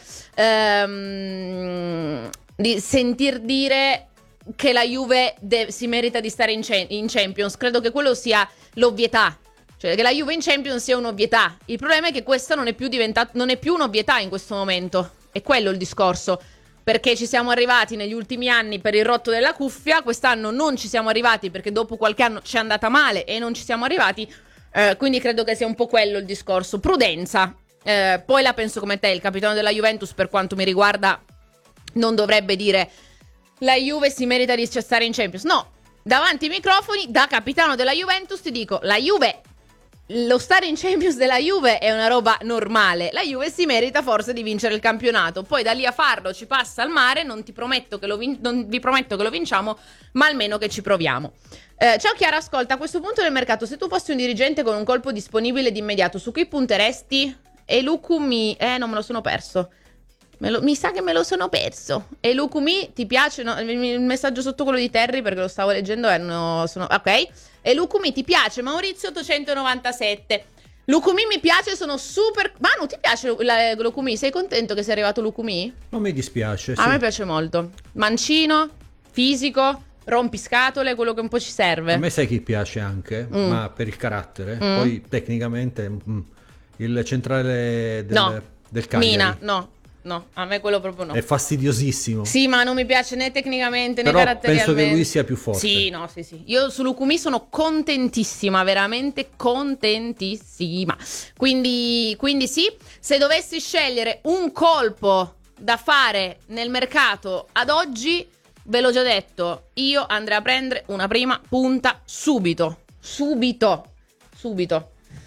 ehm, di sentir dire che la Juve de- si merita di stare in, ce- in Champions. Credo che quello sia l'ovvietà. Cioè che la Juve in Champions sia un'ovvietà. Il problema è che questa non è più diventata, non è più un'ovvietà in questo momento. È quello il discorso. Perché ci siamo arrivati negli ultimi anni per il rotto della cuffia. Quest'anno non ci siamo arrivati perché dopo qualche anno ci è andata male e non ci siamo arrivati. Eh, quindi credo che sia un po' quello il discorso. Prudenza. Eh, poi la penso come te. Il capitano della Juventus, per quanto mi riguarda, non dovrebbe dire la Juve si merita di stare in Champions. No. Davanti ai microfoni, da capitano della Juventus, ti dico, la Juve... Lo stare in Champions della Juve è una roba normale. La Juve si merita forse di vincere il campionato. Poi da lì a farlo ci passa al mare. Non ti prometto che lo vin- non vi prometto che lo vinciamo, ma almeno che ci proviamo. Eh, ciao Chiara, ascolta, a questo punto del mercato, se tu fossi un dirigente con un colpo disponibile di immediato, su chi punteresti? E Lucumi, eh non me lo sono perso. Me lo, mi sa che me lo sono perso. E Lucumi, ti piace? No, il, il messaggio sotto quello di Terry, perché lo stavo leggendo e no, sono, ok. E Lucumi ti piace? Maurizio ottocentonovantasette. Lucumi mi piace, sono super... Manu, ti piace la, Lucumi? Sei contento che sia arrivato Lucumi? Non mi dispiace, A sì. me piace molto. Mancino, fisico, rompiscatole, quello che un po' ci serve. A me sai chi piace anche, Mm. ma per il carattere. Mm. Poi tecnicamente mm, il centrale del, No. del Cagliari Mina, no. No, a me quello proprio no. è fastidiosissimo. Sì, ma non mi piace né tecnicamente né Però caratterialmente. penso che lui sia più forte. Sì, no, sì, sì. Io su Lucumi sono contentissima, veramente contentissima. Quindi, quindi sì, se dovessi scegliere un colpo da fare nel mercato ad oggi, ve l'ho già detto, io andrei a prendere una prima punta subito. Subito. Subito.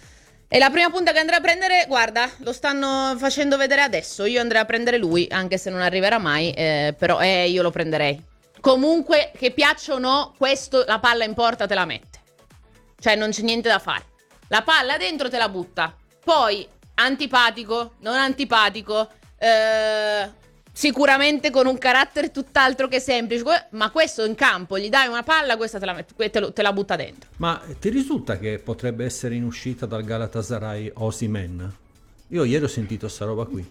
E la prima punta che andrà a prendere, guarda, lo stanno facendo vedere adesso. Io andrei a prendere lui, anche se non arriverà mai, eh, però eh, io lo prenderei. Comunque, che piaccia o no, questo la palla in porta te la mette. Cioè, non c'è niente da fare. La palla dentro te la butta. Poi, antipatico, non antipatico, eh, sicuramente con un carattere tutt'altro che semplice, ma questo in campo, gli dai una palla, questa te la, met- te, lo- te la butta dentro. Ma ti risulta che potrebbe essere in uscita dal Galatasaray Osimhen? Io ieri ho sentito sta roba qui.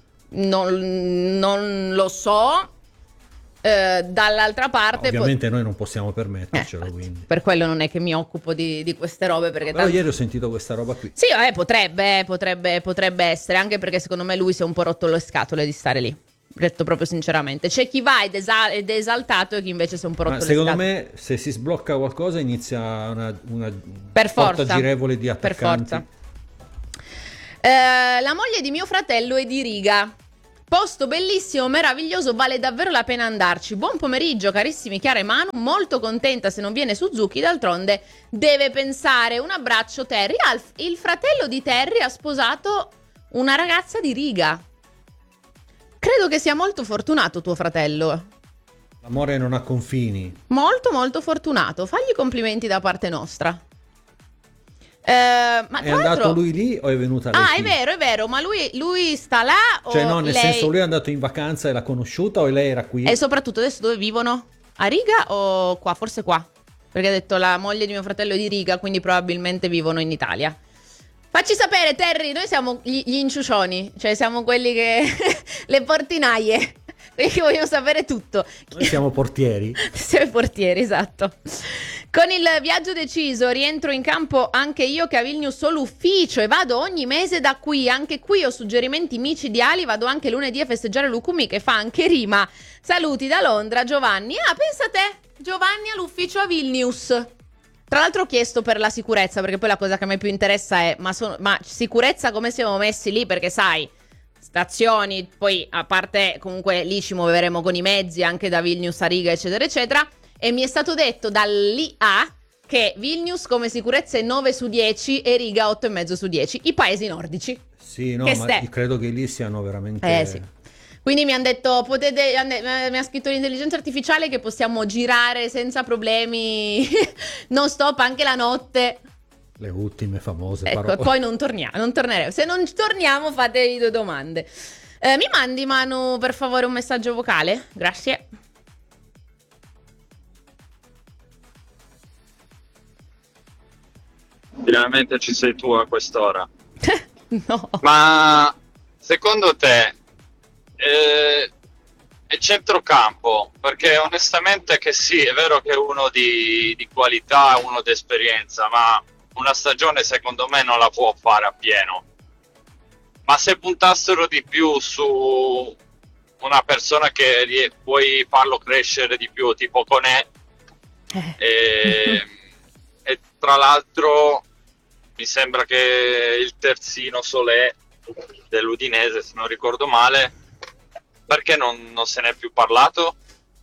Non, non lo so. Eh, dall'altra parte, Ovviamente noi non possiamo permettercelo, Eh, quindi. per quello non è che mi occupo di, di queste robe, perché Però tanto- ieri ho sentito questa roba qui. sì, vabbè, potrebbe, potrebbe, potrebbe essere, anche perché secondo me lui si è un po' rotto le scatole di stare lì. detto proprio sinceramente. C'è chi va ed, esa- ed è esaltato e chi invece si è un po' rotto Ma le secondo scatole. me se si sblocca qualcosa inizia una, una Per porta forza. girevole di Per attaccanti. forza. Eh, la moglie di mio fratello è di Riga. Posto bellissimo, meraviglioso, vale davvero la pena andarci. Buon pomeriggio carissimi Chiara e Manu, molto contenta se non viene Suzuki, d'altronde deve pensare. Un abbraccio Terry. Alf, il fratello di Terry ha sposato una ragazza di Riga. Credo che sia molto fortunato tuo fratello. L'amore non ha confini. Molto molto fortunato, fagli complimenti da parte nostra. Eh, ma È tra andato l'altro... lui lì o è venuta lei Ah, qui? è vero, è vero, ma lui, lui sta là o Cioè no, nel lei... senso lui è andato in vacanza e l'ha conosciuta o lei era qui? E soprattutto adesso dove vivono? A Riga o qua? Forse qua. Perché ha detto la moglie di mio fratello è di Riga, quindi probabilmente vivono in Italia. Facci sapere, Terry, noi siamo gli, gli inciucioni, cioè siamo quelli che... le portinaie, quelli che vogliono sapere tutto. Noi siamo portieri. Siamo i portieri, esatto. Con il viaggio deciso, rientro in campo anche io che a Vilnius ho l'ufficio e vado ogni mese da qui. Anche qui ho suggerimenti micidiali, vado anche lunedì a festeggiare Lukumi che fa anche rima. Saluti da Londra, Giovanni. Ah, pensa te, Giovanni all'ufficio a Vilnius. Tra l'altro ho chiesto per la sicurezza, perché poi la cosa che a me più interessa è ma, sono, ma sicurezza come siamo messi lì, perché sai, stazioni, poi a parte comunque lì ci muoveremo con i mezzi anche da Vilnius a Riga eccetera eccetera. E mi è stato detto dall'I A che Vilnius come sicurezza è nove su dieci e Riga otto e mezzo su dieci, i paesi nordici. Sì, no, Che ma ste- credo che lì siano veramente... Eh sì. Quindi mi hanno detto, potete, mi ha scritto l'intelligenza artificiale che possiamo girare senza problemi, non stop anche la notte. Le ultime famose Ecco, parole. poi non torniamo, non torneremo. Se non torniamo fatevi due domande. Eh, mi mandi, Manu, per favore un messaggio vocale? Grazie. Finalmente ci sei tu a quest'ora. No. Ma secondo te eh, è centrocampo? Perché onestamente che sì, è vero che è uno di, di qualità, uno di esperienza, ma una stagione secondo me non la può fare a pieno. Ma se puntassero di più su una persona che rie- puoi farlo crescere di più, tipo Conè, e, e tra l'altro mi sembra che il terzino Solé dell'Udinese, se non ricordo male, perché non, non se ne è più parlato?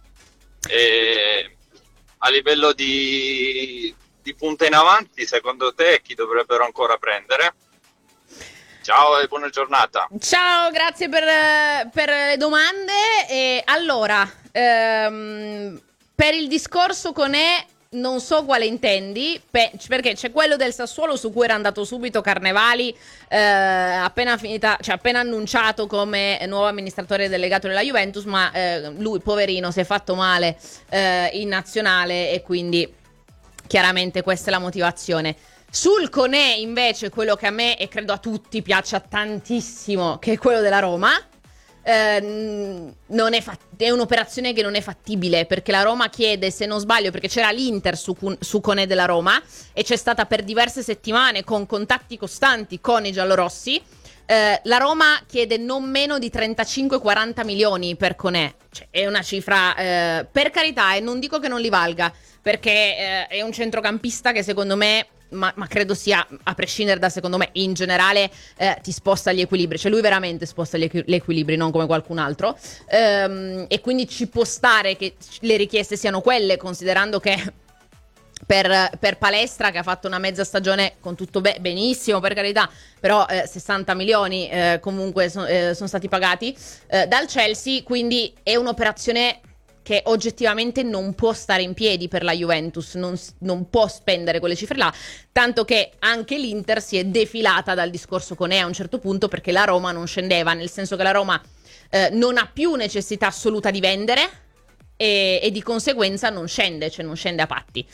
E a livello di, di punta in avanti, secondo te chi dovrebbero ancora prendere? Ciao e buona giornata. Ciao, grazie per, per le domande. E allora, ehm, per il discorso con E, non so quale intendi, pe- perché c'è quello del Sassuolo su cui era andato subito Carnevali, eh, appena finita, cioè appena annunciato come nuovo amministratore delegato della Juventus, ma eh, lui, poverino, si è fatto male eh, in nazionale e quindi chiaramente questa è la motivazione. Sul Conè invece quello che a me e credo a tutti piaccia tantissimo, che è quello della Roma, eh, non è, fat- è un'operazione che non è fattibile, perché la Roma chiede, se non sbaglio, perché c'era l'Inter su, su Conè della Roma e c'è stata per diverse settimane con contatti costanti con i giallorossi, eh, la Roma chiede non meno di trentacinque quaranta milioni per Conè, cioè, è una cifra eh, per carità, e non dico che non li valga, perché eh, è un centrocampista che secondo me Ma, ma credo sia, a prescindere da secondo me, in generale eh, ti sposta gli equilibri, cioè lui veramente sposta gli, equi- gli equilibri, non come qualcun altro, ehm, e quindi ci può stare che le richieste siano quelle, considerando che per, per Palestra, che ha fatto una mezza stagione con tutto be- benissimo per carità, però eh, sessanta milioni eh, comunque so- eh, sono stati pagati eh, dal Chelsea, quindi è un'operazione che oggettivamente non può stare in piedi per la Juventus, non, non può spendere quelle cifre là, tanto che anche l'Inter si è defilata dal discorso con E a un certo punto, perché la Roma non scendeva, nel senso che la Roma eh, non ha più necessità assoluta di vendere e, e di conseguenza non scende, cioè non scende a patti.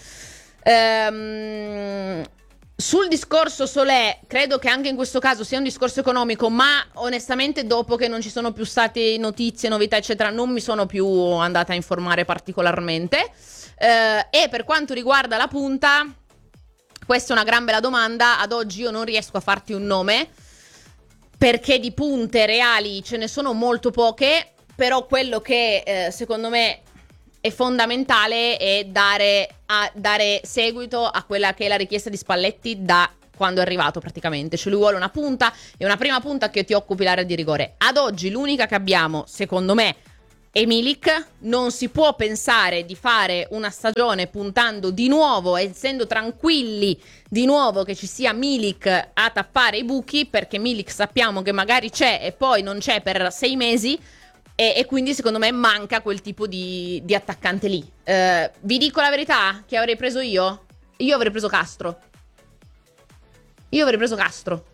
Ehm... Sul discorso Solé, credo che anche in questo caso sia un discorso economico, ma onestamente dopo che non ci sono più state notizie, novità eccetera, non mi sono più andata a informare particolarmente. Eh, e per quanto riguarda la punta, questa è una gran bella domanda. Ad oggi io non riesco a farti un nome, perché di punte reali ce ne sono molto poche. però quello che eh, secondo me è fondamentale è dare, a, dare seguito a quella che è la richiesta di Spalletti da quando è arrivato praticamente. Cioè lui vuole una punta e una prima punta che ti occupi l'area di rigore. Ad oggi l'unica che abbiamo, secondo me, è Milik. Non si può pensare di fare una stagione puntando di nuovo, essendo tranquilli di nuovo che ci sia Milik a tappare i buchi, perché Milik sappiamo che magari c'è e poi non c'è per sei mesi e, e quindi secondo me manca quel tipo di, di attaccante lì. Eh, vi dico la verità, che avrei preso io? Io avrei preso Castro. Io avrei preso Castro.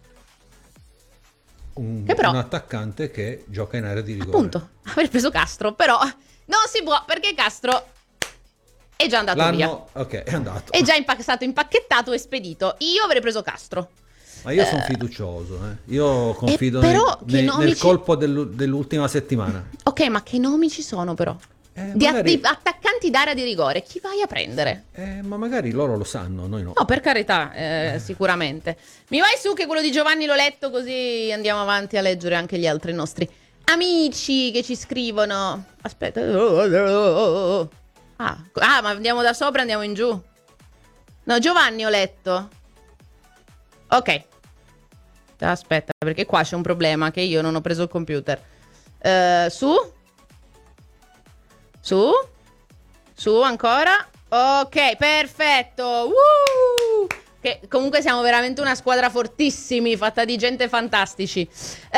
Un, che però, un attaccante che gioca in area di rigore. Appunto, avrei preso Castro, però non si può perché Castro è già andato L'anno, via. ok, è andato. È già impac- stato impacchettato e spedito. Io avrei preso Castro. Ma io eh, sono fiducioso, eh. Io confido eh, però, nei, nei, nomi nel ci... colpo dell'u- dell'ultima settimana. Ok, ma che nomi ci sono però? Eh, di, magari... att- di attaccanti d'area di rigore, chi vai a prendere? Eh, ma magari loro lo sanno, noi no. No, per carità, eh, sicuramente. Mi vai su che quello di Giovanni l'ho letto, così andiamo avanti a leggere anche gli altri nostri amici che ci scrivono. Aspetta. Ah, ah, ma andiamo da sopra, andiamo in giù. No, Giovanni ho letto. Ok. Aspetta, perché qua c'è un problema che io non ho preso il computer. Uh, su? Su? Su ancora? Ok, perfetto. Woo! Che comunque siamo veramente una squadra fortissimi, fatta di gente fantastici.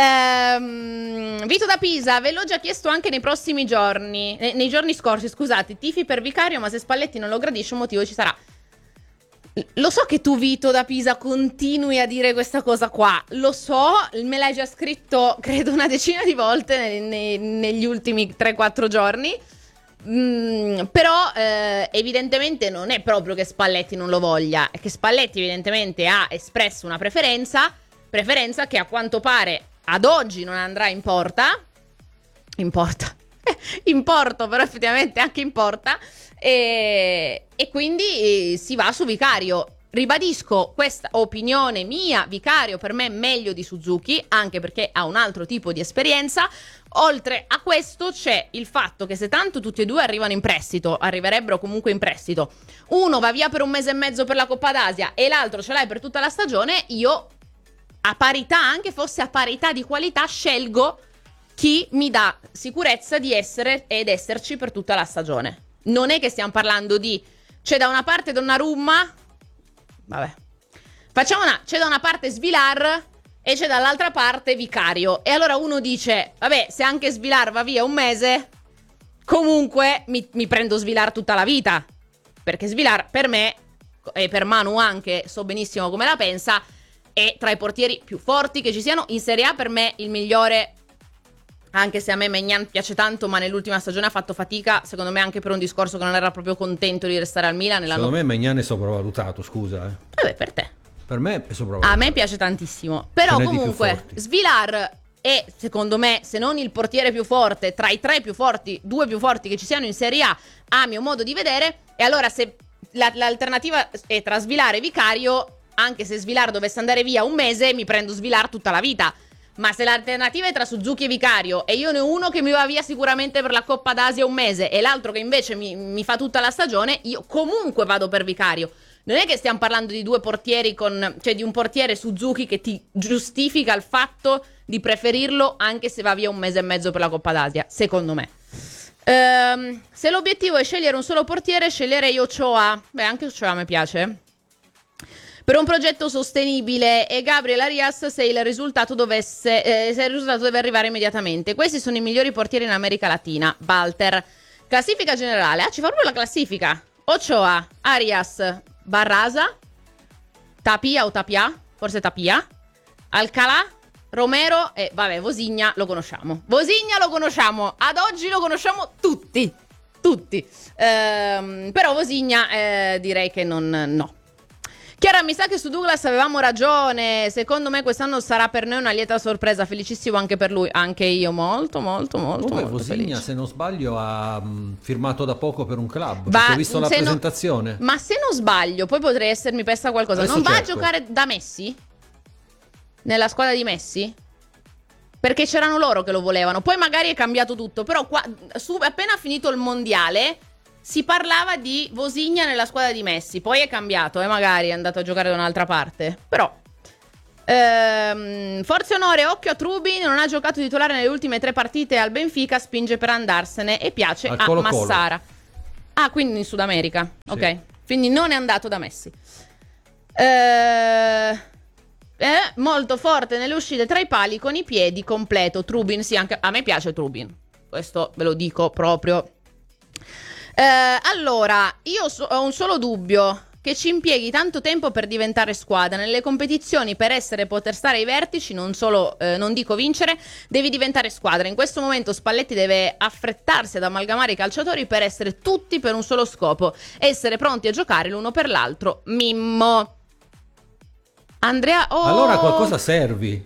Ehm, Vito da Pisa, ve l'ho già chiesto anche nei prossimi giorni, nei, nei giorni scorsi, scusate, tifi per Vicario, ma se Spalletti non lo gradisce un motivo ci sarà. Lo so che tu, Vito da Pisa, continui a dire questa cosa qua. Lo so, me l'hai già scritto credo una decina di volte nei, nei, negli ultimi tre quattro giorni. Mm, però eh, evidentemente non è proprio che Spalletti non lo voglia, è che Spalletti evidentemente ha espresso una preferenza, preferenza che a quanto pare ad oggi non andrà in porta. In porta. In porto, però effettivamente anche in porta. E, e quindi si va su Vicario. Ribadisco questa opinione mia, Vicario per me è meglio di Suzuki, anche perché ha un altro tipo di esperienza. Oltre a questo c'è il fatto che se tanto tutti e due arrivano in prestito, arriverebbero comunque in prestito, uno va via per un mese e mezzo per la Coppa d'Asia e l'altro ce l'hai per tutta la stagione, io a parità, anche fosse a parità di qualità, scelgo chi mi dà sicurezza di essere ed esserci per tutta la stagione. Non è che stiamo parlando di c'è da una parte Donnarumma, vabbè, facciamo una, c'è da una parte Svilar e c'è dall'altra parte Vicario, e allora uno dice vabbè, se anche Svilar va via un mese comunque mi, mi prendo Svilar tutta la vita, perché Svilar per me e per Manu anche, so benissimo come la pensa, è tra i portieri più forti che ci siano in Serie A, per me il migliore. Anche se a me Maignan piace tanto, ma nell'ultima stagione ha fatto fatica, secondo me anche per un discorso che non era proprio contento di restare al Milan. Secondo me Maignan è sopravvalutato, scusa. Eh. Vabbè, per te. Per me è sopravvalutato. A me piace tantissimo. Però comunque Svilar è, secondo me, se non il portiere più forte, tra i tre più forti, due più forti che ci siano in Serie A, a mio modo di vedere. E allora se la, l'alternativa è tra Svilar e Vicario, anche se Svilar dovesse andare via un mese, mi prendo Svilar tutta la vita. Ma se l'alternativa è tra Suzuki e Vicario e io ne ho uno che mi va via sicuramente per la Coppa d'Asia un mese e l'altro che invece mi, mi fa tutta la stagione, io comunque vado per Vicario. Non è che stiamo parlando di due portieri con, cioè di un portiere Suzuki che ti giustifica il fatto di preferirlo anche se va via un mese e mezzo per la Coppa d'Asia, secondo me. Ehm, se l'obiettivo è scegliere un solo portiere, sceglierei Ochoa. Beh, anche Ochoa mi piace. Per un progetto sostenibile, e Gabriel Arias se il risultato dovesse eh, se il risultato deve arrivare immediatamente. Questi sono i migliori portieri in America Latina. Walter. Classifica generale. Ah, ci fa proprio la classifica. Ochoa, Arias, Barraza, Tapia o Tapia, forse Tapia, Alcalá, Romero e vabbè, Vosigna lo conosciamo. Vosigna lo conosciamo. Ad oggi lo conosciamo tutti. Tutti. Ehm, però Vosigna eh, direi che non no. Chiara, mi sa che su Douglas avevamo ragione. Secondo me quest'anno sarà per noi una lieta sorpresa. Felicissimo anche per lui. Anche io molto, molto, molto, Comunque, molto Vosigna, felice. se non sbaglio, ha mh, firmato da poco per un club. Va, perché ho visto la se no- presentazione. Ma se non sbaglio, poi potrei essermi persa qualcosa. Adesso Non va a cerco. giocare da Messi? Nella squadra di Messi? perché c'erano loro che lo volevano. Poi magari è cambiato tutto, però qua, su, appena finito il mondiale si parlava di Vozinha nella squadra di Messi. Poi è cambiato, e eh, magari è andato a giocare da un'altra parte. Però ehm, forza e onore, occhio a Trubin, non ha giocato titolare nelle ultime tre partite al Benfica, spinge per andarsene e piace al a Colo Colo. Massara. Ah, quindi in Sud America, Sì. ok. Quindi non è andato da Messi. Eh, è molto forte nelle uscite tra i pali con i piedi, completo. Trubin, sì, anche a me piace Trubin. Questo ve lo dico proprio. Eh, allora, io so- ho un solo dubbio: che ci impieghi tanto tempo per diventare squadra. Nelle competizioni, per essere poter stare ai vertici, non solo, eh, non dico vincere, devi diventare squadra. In questo momento Spalletti deve affrettarsi ad amalgamare i calciatori per essere tutti per un solo scopo, essere pronti a giocare l'uno per l'altro. Mimmo. Andrea, oh, Allora qualcosa servi.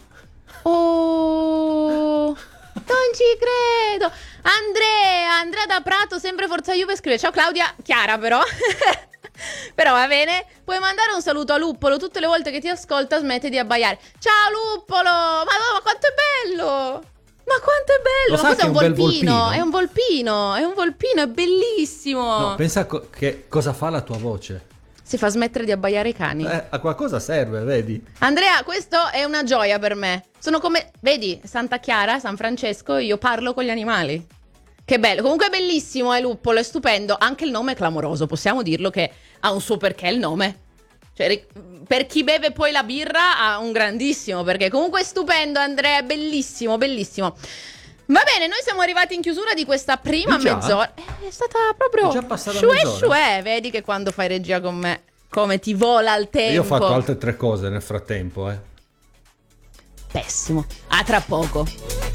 oh, non ci credo. Andrea, Andrea da Prato, sempre Forza Juve, scrive: ciao Claudia, Chiara però. Però va bene, puoi mandare un saluto a Luppolo, tutte le volte che ti ascolta smette di abbaiare. Ciao Luppolo, ma, ma quanto è bello, ma quanto è bello. Lo Ma sa questo è un che è un bel volpino, volpino? è un volpino, è un volpino, è bellissimo. No, pensa co- che cosa fa la tua voce. Si fa smettere di abbaiare i cani. Eh, a qualcosa serve, vedi? Andrea, questo è una gioia per me. Sono come, vedi, Santa Chiara, San Francesco, io parlo con gli animali. Che bello, comunque è bellissimo, è Luppolo, è stupendo. Anche il nome è clamoroso, possiamo dirlo che ha un suo perché il nome. Cioè, per chi beve poi la birra ha un grandissimo perché. Comunque è stupendo, Andrea, è bellissimo, bellissimo. Va bene, noi siamo arrivati in chiusura di questa prima Già? mezz'ora. È stata proprio È già passata shue mezz'ora? shue. Vedi che quando fai regia con me, come ti vola il tempo. Io ho fatto altre tre cose nel frattempo, eh. Pessimo. A tra poco.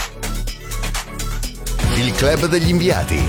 Il club degli inviati.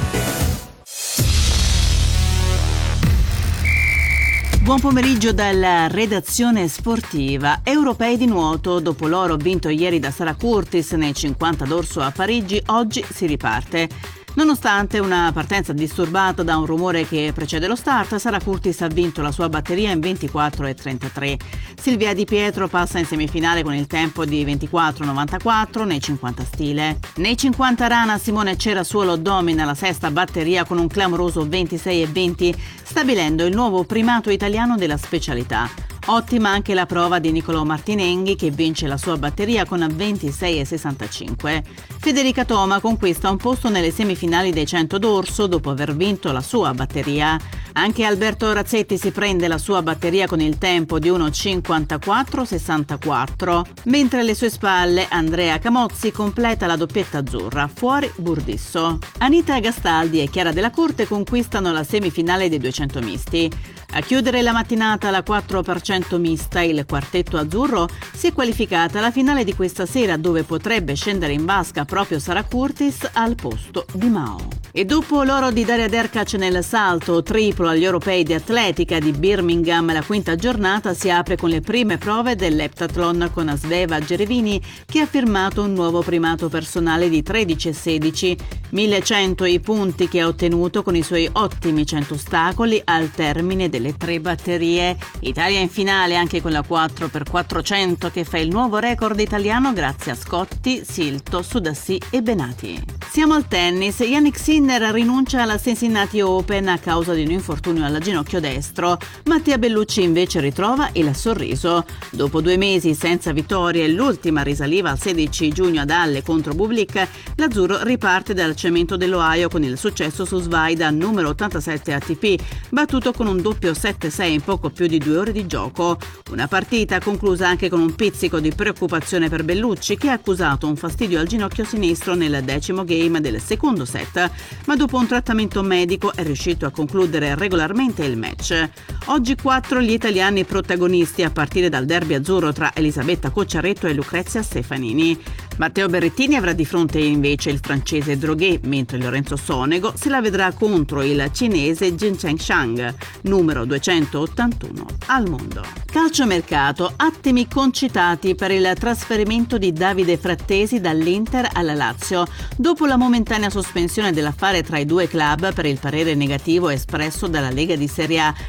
Buon pomeriggio dalla redazione sportiva. Europei di nuoto. Dopo l'oro vinto ieri da Sara Curtis nei cinquanta d'orso a Parigi, oggi si riparte. Nonostante una partenza disturbata da un rumore che precede lo start, Sara Curtis ha vinto la sua batteria in ventiquattro e trentatré. Silvia Di Pietro passa in semifinale con il tempo di ventiquattro novantaquattro nei cinquanta stile. Nei cinquanta rana Simone Cerasuolo domina la sesta batteria con un clamoroso ventisei e venti, stabilendo il nuovo primato italiano della specialità. Ottima anche la prova di Niccolò Martinenghi, che vince la sua batteria con ventisei e sessantacinque. Federica Toma conquista un posto nelle semifinali dei cento d'orso dopo aver vinto la sua batteria. Anche Alberto Razzetti si prende la sua batteria con il tempo di uno cinquantaquattro sessantaquattro, mentre alle sue spalle Andrea Camozzi completa la doppietta azzurra, fuori Burdisso. Anita Gastaldi e Chiara Della Corte conquistano la semifinale dei duecento misti. A chiudere la mattinata la quattro per cento mista, il quartetto azzurro si è qualificata alla finale di questa sera, dove potrebbe scendere in vasca proprio Sara Curtis al posto di Mao. E dopo l'oro di Daria Derkac nel salto triplo agli europei di atletica di Birmingham, la quinta giornata si apre con le prime prove dell'eptathlon con Sveva Gerevini, che ha firmato un nuovo primato personale di tredici e sedici. millecento i punti che ha ottenuto con i suoi ottimi cento ostacoli al termine delle tre batterie. Italia in finale anche con la quattro per quattrocento, che fa il nuovo record italiano grazie a Scotti, Silto, Sudassi e Benati. Siamo al tennis. Jannik Sinner rinuncia alla Cincinnati Open a causa di un infortunio al ginocchio destro. Mattia Bellucci invece ritrova il sorriso. Dopo due mesi senza vittorie, l'ultima risaliva al sedici giugno ad Halle contro Bublik, l'azzurro riparte dal cemento dell'Ohio con il successo su Svaida numero ottantasette A T P, battuto con un doppio sette sei in poco più di due ore di gioco. Una partita conclusa anche con un pizzico di preoccupazione per Bellucci, che ha accusato un fastidio al ginocchio sinistro nel decimo game del secondo set, ma dopo un trattamento medico è riuscito a concludere regolarmente il match. Oggi quattro gli italiani protagonisti, a partire dal derby azzurro tra Elisabetta Cocciaretto e Lucrezia Stefanini. Matteo Berrettini avrà di fronte invece il francese Droguet, mentre Lorenzo Sonego se la vedrà contro il cinese Jincheng Shang, numero duecentottantuno al mondo. Calciomercato, attimi concitati per il trasferimento di Davide Frattesi dall'Inter alla Lazio, dopo la momentanea sospensione dell'affare tra i due club per il parere negativo espresso dalla Lega di Serie A per ragioni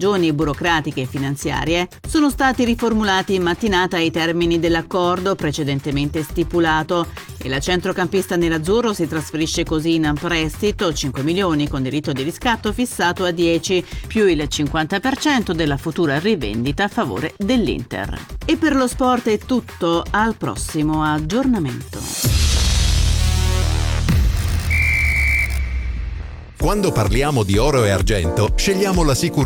ragioni burocratiche e finanziarie, sono stati riformulati in mattinata i termini dell'accordo precedentemente stipulato e la centrocampista nerazzurro si trasferisce così in prestito cinque milioni con diritto di riscatto fissato a dieci, più il cinquanta per cento della futura rivendita a favore dell'Inter. E per lo sport è tutto, al prossimo aggiornamento. Quando parliamo di oro e argento, scegliamo la sicurezza